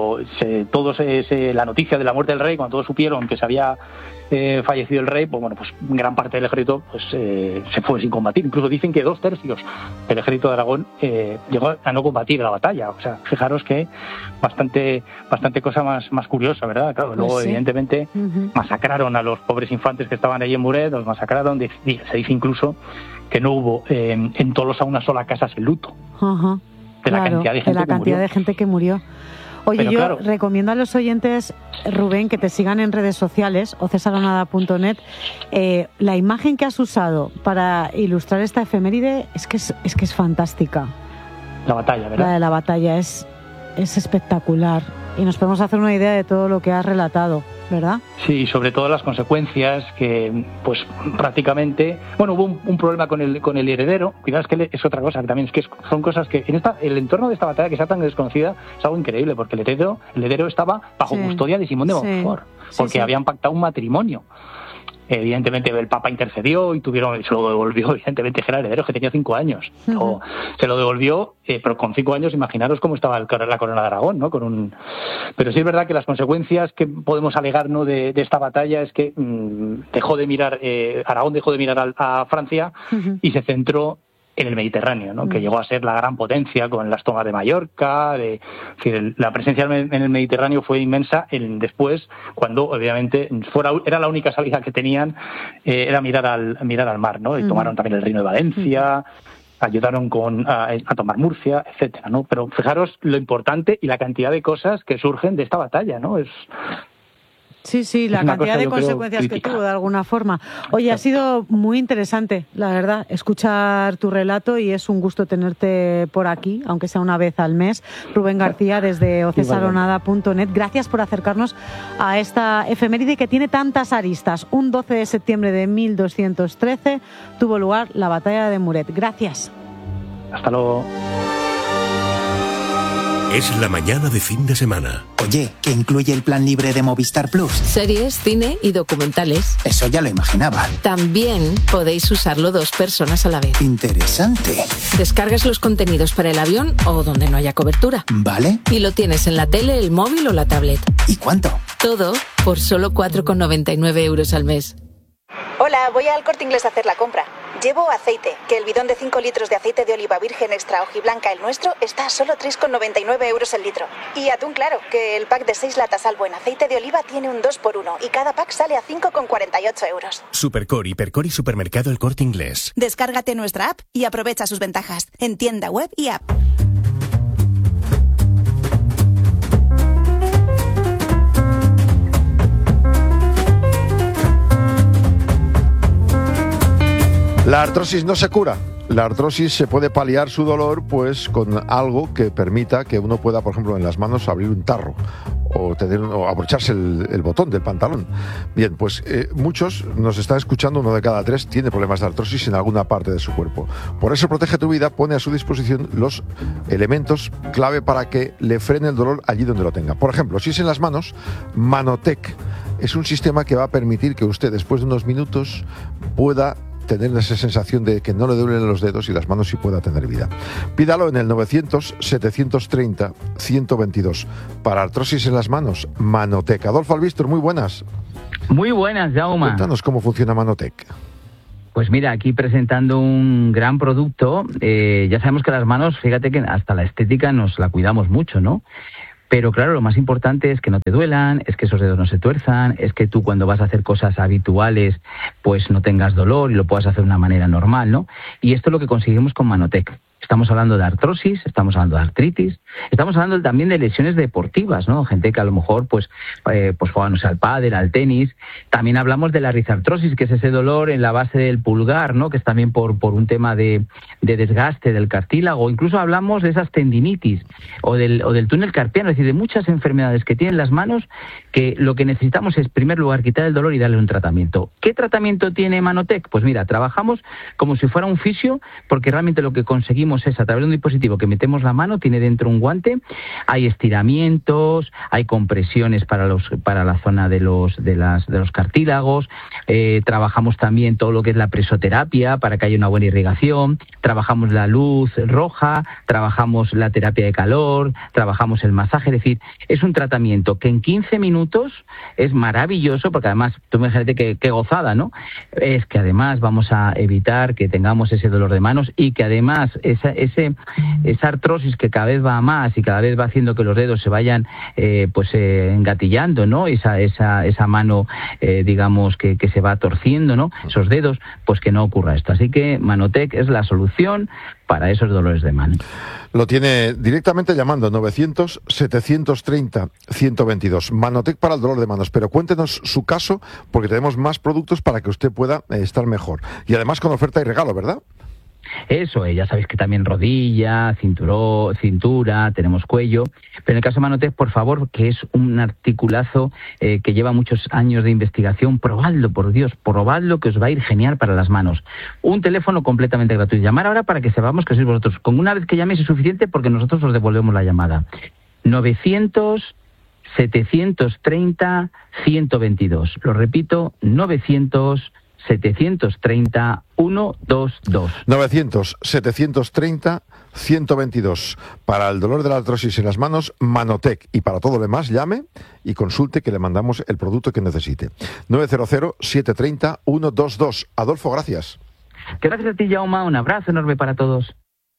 la noticia de la muerte del rey, cuando todos supieron que se había fallecido el rey, pues bueno, pues gran parte del ejército pues se fue sin combatir. Incluso dicen que 2/3 del ejército de Aragón llegó a no combatir en la batalla. O sea, fijaros que bastante cosa más curiosa, ¿verdad? Claro, luego evidentemente masacraron a los pobres infantes que estaban ahí en Muret, los masacraron. Se dice incluso que no hubo en Tolosa una sola casa sin luto. Ajá, de la cantidad de gente que murió. Oye, pero yo recomiendo a los oyentes, Rubén, que te sigan en redes sociales o cesaronada.net. La imagen que has usado para ilustrar esta efeméride es que es fantástica. La batalla, ¿verdad? La de la batalla es espectacular. Y nos podemos hacer una idea de todo lo que has relatado, ¿verdad? Sí, sobre todo las consecuencias que, pues prácticamente, bueno, hubo un problema con el heredero. Cuidado, es que es otra cosa, que también es que son cosas que el entorno de esta batalla, que sea tan desconocida, es algo increíble, porque el heredero estaba bajo custodia de Simón de Montfort, porque habían pactado un matrimonio. Evidentemente el Papa intercedió y se lo devolvió, evidentemente, que era el heredero, que tenía 5 años. Se lo devolvió, pero con 5 años, imaginaros cómo estaba la corona de Aragón, ¿no? Pero sí es verdad que las consecuencias que podemos alegar, ¿no?, de esta batalla es que Aragón dejó de mirar a Francia y se centró en el Mediterráneo, ¿no? Que llegó a ser la gran potencia con las tomas de Mallorca. La presencia en el Mediterráneo fue inmensa después, cuando obviamente era la única salida que tenían, era mirar al mar, ¿no? Y tomaron también el Reino de Valencia, ayudaron a tomar Murcia, etcétera, ¿no? Pero fijaros lo importante y la cantidad de cosas que surgen de esta batalla, ¿no? Sí, la cantidad de consecuencias que tuvo, de alguna forma. Oye, ha sido muy interesante, la verdad, escuchar tu relato, y es un gusto tenerte por aquí, aunque sea una vez al mes. Rubén García, desde ocesaronada.net. Gracias por acercarnos a esta efeméride que tiene tantas aristas. Un 12 de septiembre de 1213 tuvo lugar la batalla de Muret. Gracias. Hasta luego. Es la mañana de fin de semana. Oye, ¿qué incluye el plan libre de Movistar Plus? Series, cine y documentales. Eso ya lo imaginaba. También podéis usarlo 2 personas a la vez. Interesante. Descargas los contenidos para el avión o donde no haya cobertura. ¿Vale? Y lo tienes en la tele, el móvil o la tablet. ¿Y cuánto? Todo por solo 4,99 € al mes. Hola, voy al Corte Inglés a hacer la compra. Llevo aceite, que el bidón de 5 litros de aceite de oliva virgen extra hojiblanca, el nuestro, está a solo 3,99 € el litro. Y atún, claro, que el pack de 6 latas Albo en aceite de oliva tiene un 2x1 y cada pack sale a 5,48 €. Supercor, Hipercor y Supermercado El Corte Inglés. Descárgate nuestra app y aprovecha sus ventajas en tienda web y app. La artrosis no se cura. La artrosis se puede paliar su dolor pues con algo que permita que uno pueda, por ejemplo, en las manos abrir un tarro o abrocharse el botón del pantalón. Bien, pues muchos nos están escuchando, 1 de cada 3 tiene problemas de artrosis en alguna parte de su cuerpo. Por eso Protege tu Vida pone a su disposición los elementos clave para que le frene el dolor allí donde lo tenga. Por ejemplo, si es en las manos, Manotec es un sistema que va a permitir que usted después de unos minutos pueda tener esa sensación de que no le duelen los dedos y las manos sí pueda tener vida. Pídalo en el 900-730-122. Para artrosis en las manos, Manotec. Adolfo Albistor, muy buenas. Muy buenas, Jaume. Cuéntanos cómo funciona Manotec. Pues mira, aquí presentando un gran producto. Ya sabemos que las manos, fíjate que hasta la estética nos la cuidamos mucho, ¿no? Pero claro, lo más importante es que no te duelan, es que esos dedos no se tuerzan, es que tú cuando vas a hacer cosas habituales pues no tengas dolor y lo puedas hacer de una manera normal, ¿no? Y esto es lo que conseguimos con Manotec. Estamos hablando de artrosis, estamos hablando de artritis, estamos hablando también de lesiones deportivas, ¿no? Gente que a lo mejor pues juega, no sé, al pádel, al tenis. También hablamos de la rizartrosis, que es ese dolor en la base del pulgar, ¿no? Que es también por un tema de desgaste del cartílago. Incluso hablamos de esas tendinitis o del túnel carpiano, es decir, de muchas enfermedades que tienen las manos, que lo que necesitamos es, en primer lugar, quitar el dolor y darle un tratamiento. ¿Qué tratamiento tiene Manotec? Pues mira, trabajamos como si fuera un fisio, porque realmente lo que conseguimos es, a través de un dispositivo que metemos la mano, tiene dentro un guante, hay estiramientos, hay compresiones para la zona de los cartílagos, trabajamos también todo lo que es la presoterapia para que haya una buena irrigación, trabajamos la luz roja, trabajamos la terapia de calor, trabajamos el masaje, es decir, es un tratamiento que en 15 minutos es maravilloso, porque además, tú imagínate qué gozada, ¿no? Es que además vamos a evitar que tengamos ese dolor de manos y que además esa artrosis que cada vez va a más y cada vez va haciendo que los dedos se vayan engatillando, ¿no? Esa mano, digamos, que se va torciendo, ¿no? Esos dedos, pues que no ocurra esto. Así que Manotec es la solución para esos dolores de mano. Lo tiene directamente llamando 900-730-122. Manotec para el dolor de manos. Pero cuéntenos su caso, porque tenemos más productos para que usted pueda estar mejor. Y además con oferta y regalo, ¿verdad? Eso, ya sabéis que también rodilla, cintura, tenemos cuello, pero en el caso de Manotec, por favor, que es un articulazo que lleva muchos años de investigación, probadlo, por Dios, probadlo, que os va a ir genial para las manos. Un teléfono completamente gratuito. Llamar ahora para que sepamos que sois vosotros. Con una vez que llaméis es suficiente, porque nosotros os devolvemos la llamada. 900-730-122. Lo repito, 900-730-122. 900-730-122. Para el dolor de la artrosis en las manos, Manotec. Y para todo lo demás, llame y consulte, que le mandamos el producto que necesite. 900-730-122. Adolfo, gracias. Gracias a ti, Jaume. Un abrazo enorme para todos.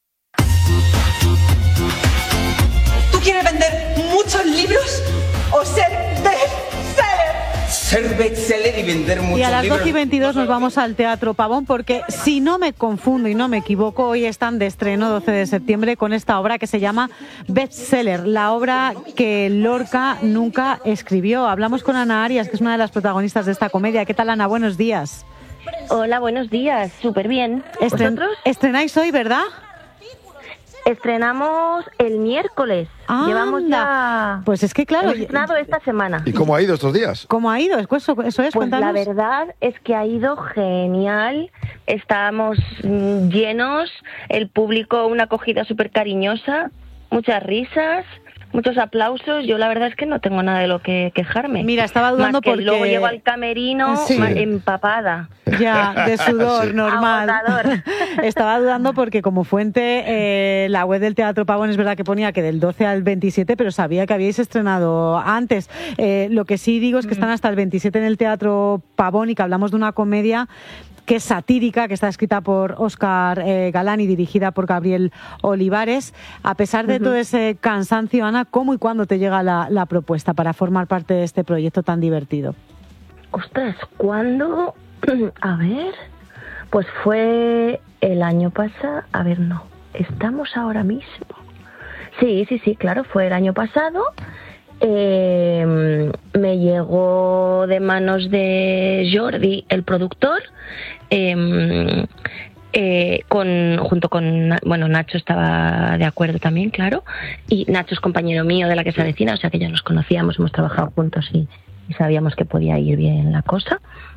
¿Tú quieres vender muchos libros o ser bestseller? Ser bestseller y vender muchos libros. Y a las 12:22 nos vamos al Teatro Pavón, porque si no me confundo y no me equivoco, hoy están de estreno, 12 de septiembre, con esta obra que se llama Bestseller, la obra que Lorca nunca escribió. Hablamos con Ana Arias, que es una de las protagonistas de esta comedia. ¿Qué tal, Ana? Buenos días. Hola, buenos días. Súper bien. ¿Vosotros? Estrenáis hoy, ¿verdad? Estrenamos el miércoles. Llevamos ya... Pues es que claro... Hemos estrenado esta semana. ¿Y cómo ha ido estos días? ¿Cómo ha ido? Eso es, pues cuéntanos. La verdad es que ha ido genial. Estamos llenos. El público, una acogida súper cariñosa. Muchas risas. Muchos aplausos. Yo la verdad es que no tengo nada de lo que quejarme. Mira, estaba dudando porque... luego llego al camerino empapada. Ya, de sudor, normal. Agotador. Estaba dudando porque como fuente, la web del Teatro Pavón es verdad que ponía que del 12 al 27, pero sabía que habíais estrenado antes. Lo que sí digo es que están hasta el 27 en el Teatro Pavón y que hablamos de una comedia que es satírica, que está escrita por Óscar Galán y dirigida por Gabriel Olivares. A pesar de todo ese cansancio, Ana, ¿cómo y cuándo te llega la propuesta para formar parte de este proyecto tan divertido? Ostras, ¿cuándo? A ver, pues fue el año pasado. A ver, no, estamos ahora mismo. Sí, claro, fue el año pasado. Me llegó de manos de Jordi, el productor, junto con, bueno, Nacho estaba de acuerdo también, claro, y Nacho es compañero mío de la que se avecina, o sea que ya nos conocíamos, hemos trabajado juntos y sabíamos que podía ir bien la cosa.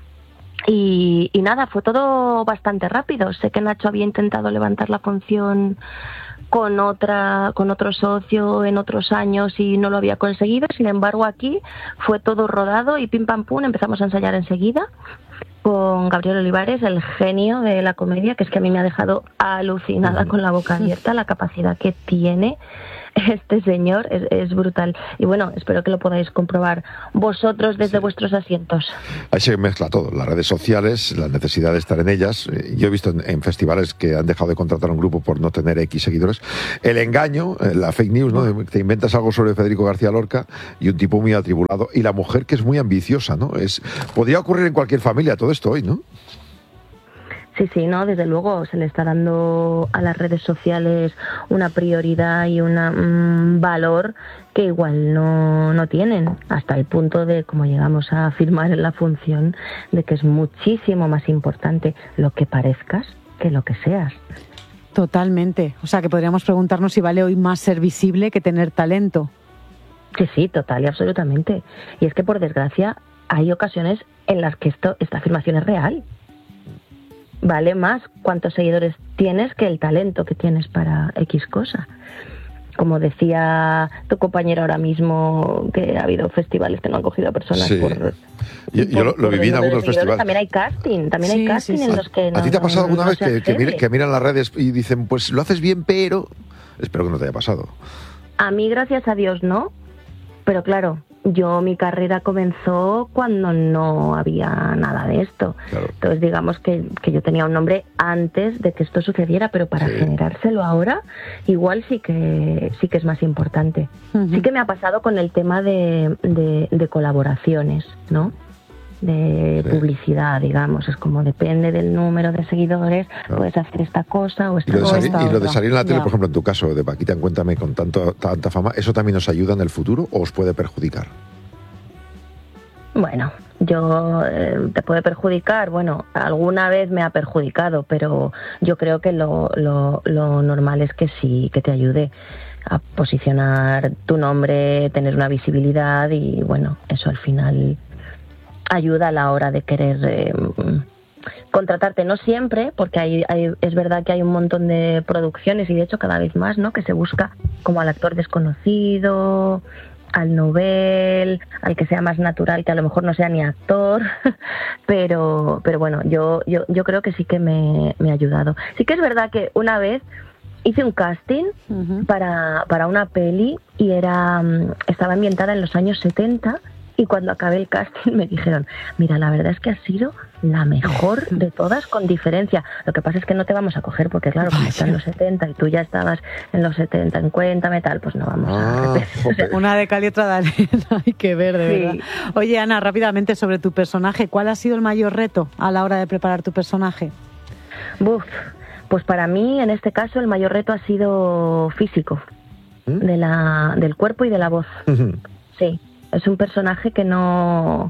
Y nada, fue todo bastante rápido. Sé que Nacho había intentado levantar la función con otro socio en otros años y no lo había conseguido. Sin embargo, aquí fue todo rodado y pim pam pum, empezamos a ensayar enseguida con Gabriel Olivares, el genio de la comedia, que es que a mí me ha dejado alucinada con la boca abierta. La capacidad que tiene este señor es brutal. Y bueno, espero que lo podáis comprobar vosotros desde vuestros asientos. Ahí se mezcla todo, las redes sociales, la necesidad de estar en ellas. Yo he visto en festivales que han dejado de contratar a un grupo por no tener X seguidores. El engaño, la fake news, ¿no? Te inventas algo sobre Federico García Lorca y un tipo muy atribulado. Y la mujer que es muy ambiciosa, ¿no? Podría ocurrir en cualquier familia todo esto hoy, ¿no? Sí, no, desde luego se le está dando a las redes sociales una prioridad y un valor que igual no tienen, hasta el punto de, como llegamos a afirmar en la función, de que es muchísimo más importante lo que parezcas que lo que seas. Totalmente. O sea, que podríamos preguntarnos si vale hoy más ser visible que tener talento. Sí, total y absolutamente. Y es que, por desgracia, hay ocasiones en las que esta afirmación es real. Vale más cuántos seguidores tienes que el talento que tienes para X cosa. Como decía tu compañero ahora mismo, que ha habido festivales que no han cogido a personas por... Yo lo viví en algunos festivales. También hay casting en los que... ¿A ti te ha pasado alguna vez que miran las redes y dicen, pues lo haces bien, pero... Espero que no te haya pasado. A mí, gracias a Dios, no. Pero claro, mi carrera comenzó cuando no había nada de esto. Claro. Entonces, digamos que yo tenía un nombre antes de que esto sucediera, pero para generárselo ahora, igual sí que es más importante. Uh-huh. Sí que me ha pasado con el tema de colaboraciones, ¿no? De publicidad, digamos. Es como depende del número de seguidores, puedes hacer esta cosa o esta cosa. Y lo de salir en la tele, por ejemplo, en tu caso, de Paquita en Cuéntame, con tanta fama, ¿eso también nos ayuda en el futuro o os puede perjudicar? Bueno, te puede perjudicar. Bueno, alguna vez me ha perjudicado, pero yo creo que lo normal es que sí, que te ayude a posicionar tu nombre, tener una visibilidad y, bueno, eso al final ayuda a la hora de querer contratarte. No siempre, porque es verdad que hay un montón de producciones y de hecho cada vez más, ¿no? Que se busca como al actor desconocido, al novel, al que sea más natural, que a lo mejor no sea ni actor, pero bueno, yo creo que sí que me ha ayudado. Sí que es verdad que una vez hice un casting para una peli y estaba ambientada en los años 70. Y cuando acabé el casting me dijeron, mira, la verdad es que has sido la mejor de todas con diferencia. Lo que pasa es que no te vamos a coger porque, claro, como está en los 70 y tú ya estabas en los 70, en Cuéntame, tal, pues no vamos a repetir. Una de cal y otra de arena, hay que ver, de verdad. Oye, Ana, rápidamente sobre tu personaje, ¿cuál ha sido el mayor reto a la hora de preparar tu personaje? Pues para mí, en este caso, el mayor reto ha sido físico, del cuerpo y de la voz. Sí. Es un personaje que no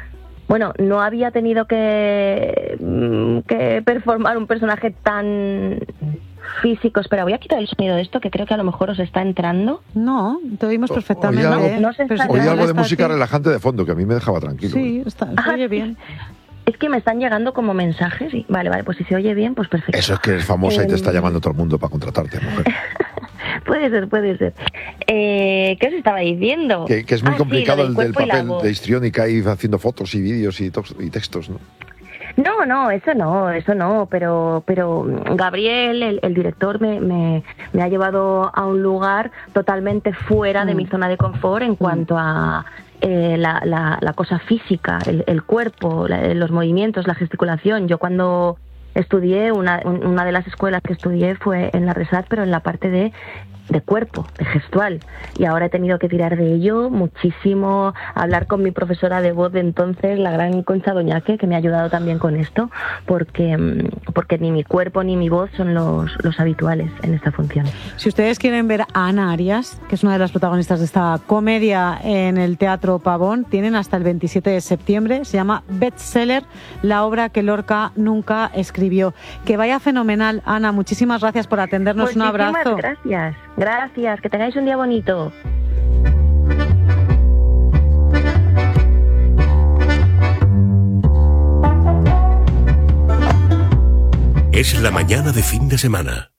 había tenido que performar un personaje tan físico. Espera, voy a quitar el sonido de esto, que creo que a lo mejor os está entrando. No, te oímos perfectamente. Oí algo de música relajante de fondo, que a mí me dejaba tranquilo. Sí, se oye bien. Es que me están llegando como mensajes y vale, pues si se oye bien, pues perfecto. Eso es que eres famosa y te está llamando todo el mundo para contratarte, mujer. Puede ser. ¿Qué os estaba diciendo? Que es muy complicado el del papel de histriónica y haciendo fotos y vídeos y textos, ¿no? No, eso no, pero Gabriel, el director, me ha llevado a un lugar totalmente fuera de mi zona de confort en cuanto a la cosa física, el cuerpo, los movimientos, la gesticulación. Yo cuando estudié, una de las escuelas que estudié fue en la RESAD, pero en la parte de cuerpo, de gestual, y ahora he tenido que tirar de ello muchísimo, hablar con mi profesora de voz de entonces, la gran Concha Doñaque, que me ha ayudado también con esto, porque ni mi cuerpo ni mi voz son los habituales en esta función. Si ustedes quieren ver a Ana Arias, que es una de las protagonistas de esta comedia en el Teatro Pavón, tienen hasta el 27 de septiembre, se llama Bestseller, la obra que Lorca nunca escribió. escribió. Que vaya fenomenal, Ana. Muchísimas gracias por atendernos. Un abrazo. Gracias. Gracias. Que tengáis un día bonito. Es la mañana de fin de semana.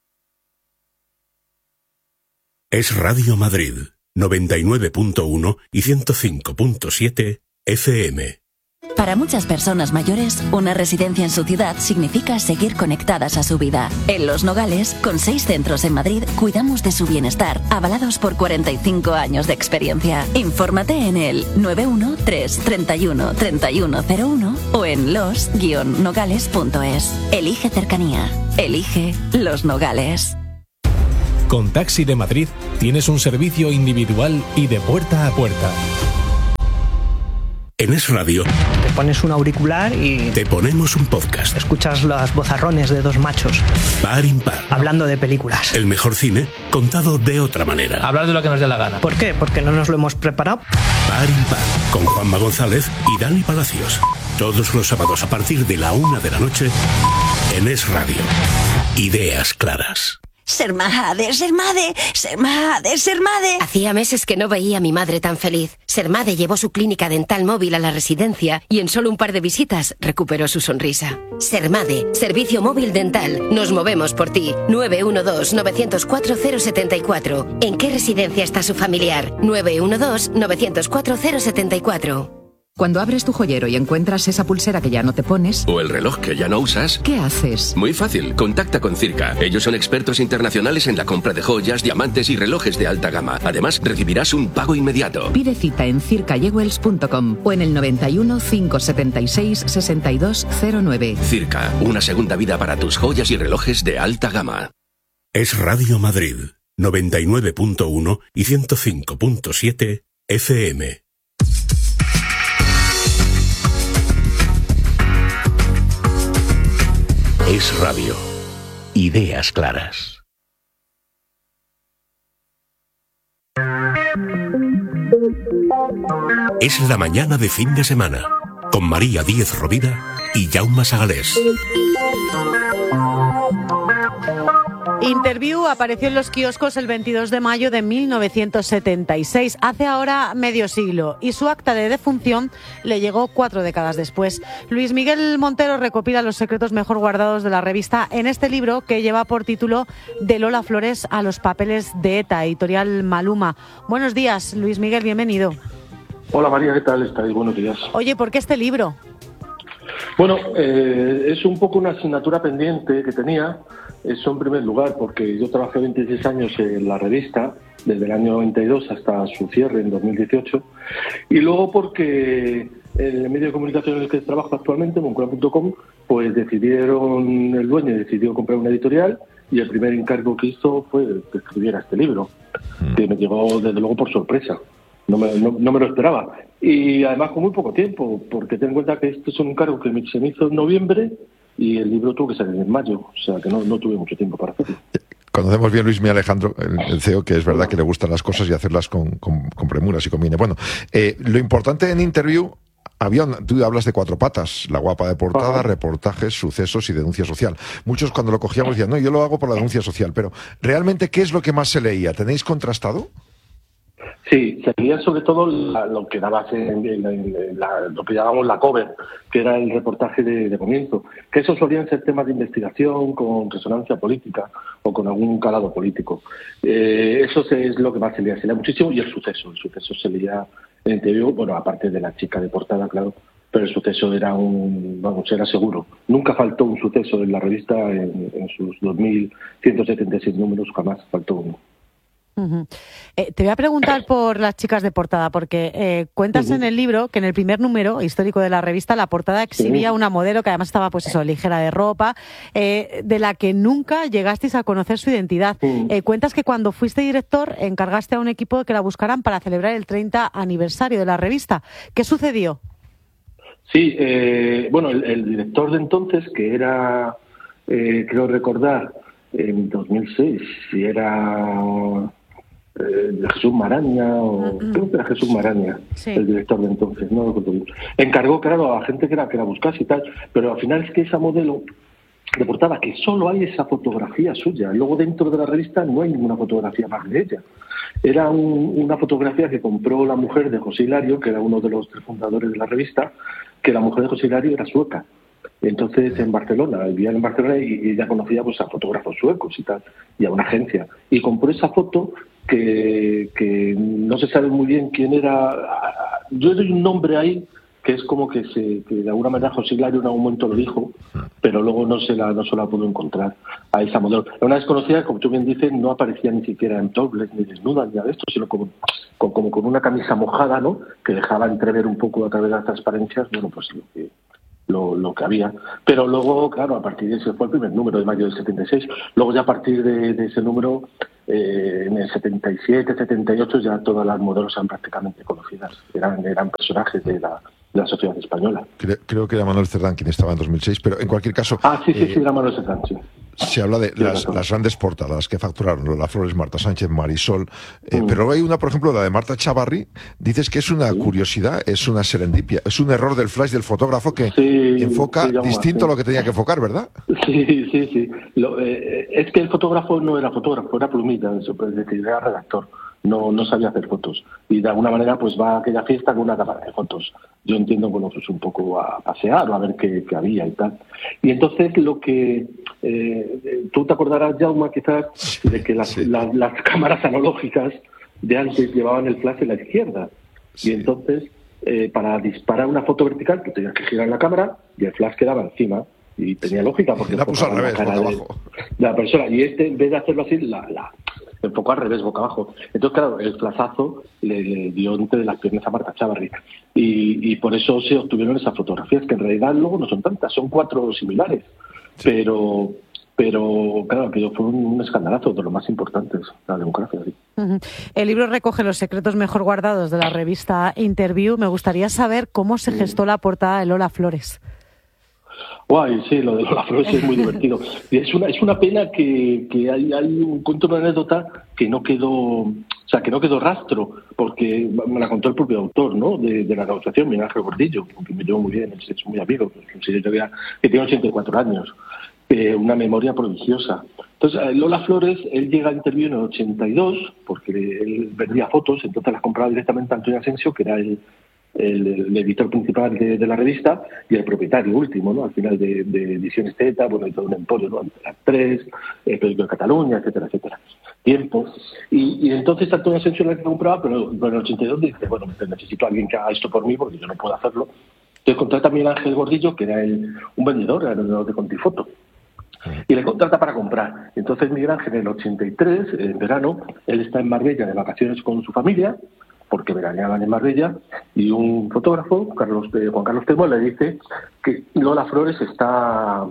Es Radio Madrid, 99.1 y 105.7 FM. Para muchas personas mayores, una residencia en su ciudad significa seguir conectadas a su vida. En Los Nogales, con 6 centros en Madrid, cuidamos de su bienestar, avalados por 45 años de experiencia. Infórmate en el 913 31 3101 o en los-nogales.es. Elige cercanía. Elige Los Nogales. Con Taxi de Madrid tienes un servicio individual y de puerta a puerta. En Es Radio te pones un auricular y te ponemos un podcast. Escuchas los vozarrones de dos machos Par impar, hablando de películas. El mejor cine contado de otra manera. Hablar de lo que nos dé la gana. ¿Por qué? Porque no nos lo hemos preparado. Par impar, con Juanma González y Dani Palacios. Todos los sábados a partir de la 1 de la noche en Es Radio. Ideas claras. Ser madre, ser madre, ser madre, ser madre. Hacía meses que no veía a mi madre tan feliz. Sermade llevó su clínica dental móvil a la residencia y en solo un par de visitas recuperó su sonrisa. Sermade, servicio móvil dental. Nos movemos por ti. 912-904-074. ¿En qué residencia está su familiar? 912-904-074. Cuando abres tu joyero y encuentras esa pulsera que ya no te pones... O el reloj que ya no usas... ¿Qué haces? Muy fácil, contacta con Circa. Ellos son expertos internacionales en la compra de joyas, diamantes y relojes de alta gama. Además, recibirás un pago inmediato. Pide cita en circajewels.com o en el 91 576 6209. Circa, una segunda vida para tus joyas y relojes de alta gama. Es Radio Madrid, 99.1 y 105.7 FM. Es Radio. Ideas claras. Es la mañana de fin de semana, con María Díez Rovira y Jaume Sagalés. Interview apareció en los kioscos el 22 de mayo de 1976, hace ahora medio siglo, y su acta de defunción le llegó 4 décadas después. Luis Miguel Montero recopila los secretos mejor guardados de la revista en este libro que lleva por título De Lola Flores a los papeles de ETA, editorial Maluma. Buenos días, Luis Miguel, bienvenido. Hola María, ¿qué tal estáis? Buenos días. Oye, ¿por qué este libro? Bueno, es un poco una asignatura pendiente que tenía. Eso en primer lugar, porque yo trabajé 26 años en la revista, desde el año 92 hasta su cierre en 2018, y luego porque el medio de comunicación en el que trabajo actualmente, moncloa.com, pues el dueño decidió comprar una editorial, y el primer encargo que hizo fue que escribiera este libro, que me llegó desde luego por sorpresa. No me lo esperaba. Y además con muy poco tiempo, porque ten en cuenta que este es un encargo que se me hizo en noviembre y el libro tuvo que salir en mayo, o sea que no tuve mucho tiempo para hacerlo. Conocemos bien Luis Miguel Alejandro, el CEO, que es verdad que le gustan las cosas y hacerlas con premura, si conviene. Bueno, lo importante en Interview, tú hablas de 4 patas, la guapa de portada, reportajes, sucesos y denuncia social. Muchos cuando lo cogíamos decían, no, yo lo hago por la denuncia social, pero ¿realmente qué es lo que más se leía? ¿Tenéis contrastado? Sí, se leía sobre todo lo que daba lo que llamábamos la cover, que era el reportaje de comienzo, que esos solían ser temas de investigación con resonancia política o con algún calado político. Eso es lo que más se leía muchísimo, y el suceso se leía en TV, bueno, aparte de la chica de portada, claro, pero el suceso era era seguro. Nunca faltó un suceso en la revista en sus 2.176 números, jamás faltó uno. Uh-huh. Te voy a preguntar por las chicas de portada, porque cuentas en el libro que en el primer número histórico de la revista la portada exhibía una modelo que además estaba ligera de ropa, de la que nunca llegasteis a conocer su identidad. Cuentas que cuando fuiste director encargaste a un equipo que la buscaran para celebrar el 30 aniversario de la revista. ¿Qué sucedió? Sí, bueno, el director de entonces, que era, creo recordar, en 2006, si era Jesús Maraña, creo que era Jesús Maraña, sí, el director de entonces, no lo recuerdo bien. Encargó, claro, a gente que la buscase y tal, pero al final es que esa modelo de portada, que solo hay esa fotografía suya. Luego dentro de la revista no hay ninguna fotografía más de ella. Era una fotografía que compró la mujer de José Hilario, que era uno de los 3 fundadores de la revista, que la mujer de José Hilario era sueca. Entonces en Barcelona, vivía en Barcelona y ella conocía pues a fotógrafos suecos y tal, y a una agencia. Y compró esa foto que no se sabe muy bien quién era. Yo doy un nombre ahí que es como que de alguna manera José Hilario en algún momento lo dijo, pero luego no se la pudo encontrar a esa modelo. Era una desconocida que, como tú bien dices, no aparecía ni siquiera en topless ni desnuda ni nada de esto, sino como con una camisa mojada, ¿no? Que dejaba entrever un poco a través de las transparencias, bueno, pues lo que había. Pero luego, claro, a partir de ese fue el primer número de mayo del 76. Luego ya a partir de ese número, en el 77, 78, ya todas las modelos eran prácticamente conocidas. Eran personajes de la sociedad española. Creo que era Manuel Cerdán quien estaba en 2006, pero en cualquier caso... Sí, era Manuel Cerdán, sí. Se habla de las grandes portadas que facturaron Lola Flores, Marta Sánchez, Marisol, pero luego hay una, por ejemplo, la de Marta Chavarri. Dices que es una curiosidad, es una serendipia, es un error del flash del fotógrafo que enfoca distinto a lo que tenía que enfocar, ¿verdad? Sí. Es que el fotógrafo no era fotógrafo, era plumita, es decir, era redactor. No sabía hacer fotos. Y de alguna manera pues va a aquella fiesta con una cámara de fotos. Yo entiendo, bueno, pues un poco a pasear o a ver qué había y tal. Y entonces lo que... tú te acordarás, Jaume, quizás, de que las cámaras analógicas de antes llevaban el flash en la izquierda. Sí. Y entonces, para disparar una foto vertical, tú tenías que girar la cámara y el flash quedaba encima. Y tenía lógica porque la puso al revés, boca abajo. De la persona. Y en vez de hacerlo así, la enfocó al revés, boca abajo. Entonces, claro, el flashazo le dio entre las piernas a Marta Chavarri. Y por eso se obtuvieron esas fotografías, que en realidad luego no son tantas, son 4 similares. Sí. Pero claro, aquello fue un escandalazo de los más importantes, la democracia. Sí. El libro recoge los secretos mejor guardados de la revista Interview. Me gustaría saber cómo se gestó la portada de Lola Flores. Guay, sí, lo de Lola Flores es muy divertido. Y es una pena que hay un cuento, una anécdota que no quedó rastro, porque me la contó el propio autor, ¿no? De la negociación, Miguel Ángel Gordillo, con quien me llevo muy bien, es muy amigo, que tiene 84 años, una memoria prodigiosa. Entonces, Lola Flores, él llega a Interview en el 82, porque él vendía fotos, entonces las compraba directamente a Antonio Asensio, que era el editor principal de la revista y el propietario último, ¿no? Al final de Ediciones Teta, bueno, y todo un emporio, ¿no? Las 3, el Periódico de Cataluña, etcétera, etcétera. Tiempo. Y entonces Antonio Asensio era el que compraba, pero en el 82 dice, bueno, necesito a alguien que haga esto por mí porque yo no puedo hacerlo. Entonces contrata a Miguel Ángel Gordillo, que era un vendedor, era el vendedor de Contifoto. Y le contrata para comprar. Entonces Miguel Ángel en el 83, en verano, él está en Marbella de vacaciones con su familia, porque veraneaban en Marbella, y un fotógrafo, Juan Carlos Telmo, le dice que Lola Flores está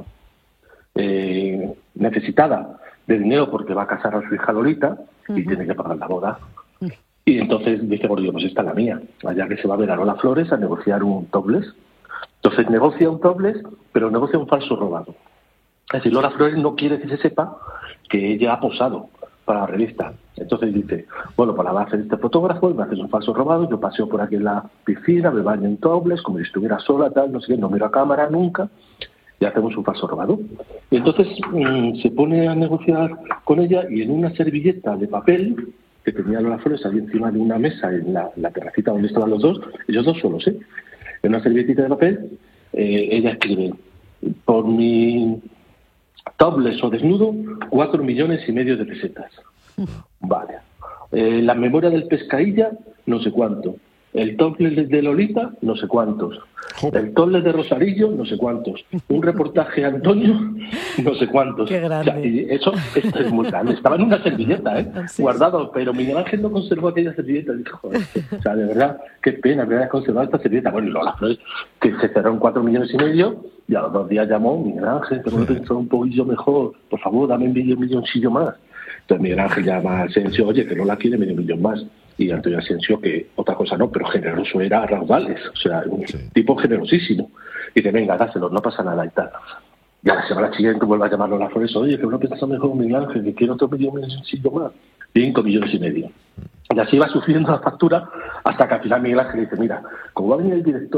necesitada de dinero porque va a casar a su hija Lolita y tiene que pagar la boda. Y entonces dice Gordillo, pues esta es la mía, allá que se va a ver a Lola Flores a negociar un topless. Entonces negocia un topless, pero negocia un falso robado. Es decir, Lola Flores no quiere que se sepa que ella ha posado para la revista. Entonces dice, bueno, pues la va a hacer este fotógrafo, y me haces un falso robado, yo paseo por aquí en la piscina, me baño en topless, como si estuviera sola, tal, no sé qué, no miro a cámara nunca, y hacemos un falso robado. Y entonces se pone a negociar con ella, y en una servilleta de papel que tenía Lola Flores ahí encima de una mesa en la terracita donde estaban los dos, ellos dos solos, en una servilletita de papel, ella escribe, por mi topless o desnudo, 4,5 millones de pesetas. Vale. La memoria del Pescailla, no sé cuánto. El topless de Lolita, no sé cuántos. El topless de Rosarillo, no sé cuántos. Un reportaje de Antonio, no sé cuántos. Qué grande. O sea, y eso es muy grande. Estaba en una servilleta, Sí. guardado, pero Miguel Ángel no conservó aquella servilleta. Dijo, joder, o sea, de verdad, qué pena que hayas conservado esta servilleta. Bueno, y Lola Flores, que se cerró en 4,5 millones, y a los 2 días llamó, Miguel Ángel, tengo que pensar un poquillo mejor, por favor, dame medio milloncillo más. Entonces Miguel Ángel llama a Asensio, oye, que no la quiere, medio millón más. Y Antonio Asensio, que otra cosa no, pero generoso era a raudales, o sea, un tipo generosísimo. Y dice, venga, dáselo, no pasa nada y tal. Y a la semana siguiente vuelve a llamarlo a Lola Flores, oye, que no piensas mejor, Miguel Ángel, que quiero otro medio milloncillo más. 5,5 millones. Y así va sufriendo la factura hasta que al final Miguel Ángel dice, mira, como va a venir el director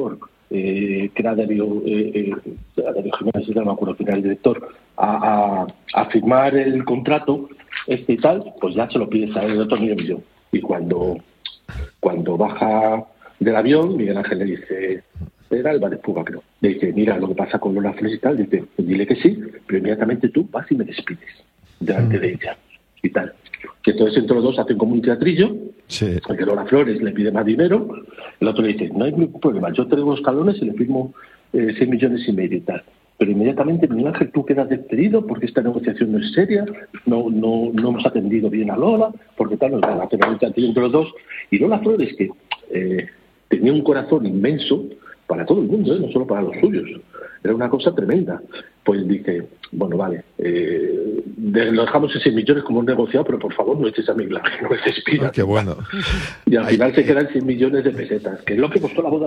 que era Darío Jiménez, no me acuerdo quién era el director, a firmar el contrato y tal, pues ya se lo pides a él de otro millón. Y cuando baja del avión, Miguel Ángel le dice, era Alba de Puga, creo, le dice, mira lo que pasa con Lola Flores y tal, dice, dile que sí, pero inmediatamente tú vas y me despides delante de ella y tal. Y entonces entre los dos hacen como un teatrillo, porque Lola Flores le pide más dinero, el otro le dice, no hay ningún problema, yo traigo los talones y le firmo 6,5 millones y tal. Pero inmediatamente, Miguel Ángel, tú quedas despedido porque esta negociación no es seria, no hemos atendido bien a Lola, porque tal, nos van a hacer un teatrillo entre los dos. Y Lola Flores, que tenía un corazón inmenso para todo el mundo, no solo para los suyos, era una cosa tremenda. Pues dice, bueno, vale, lo dejamos en 6 millones como un negociado, pero por favor no eches a Miguel Ángel, no me despidas. Qué bueno. Y al final se quedan 6 millones de pesetas, que es lo que costó la boda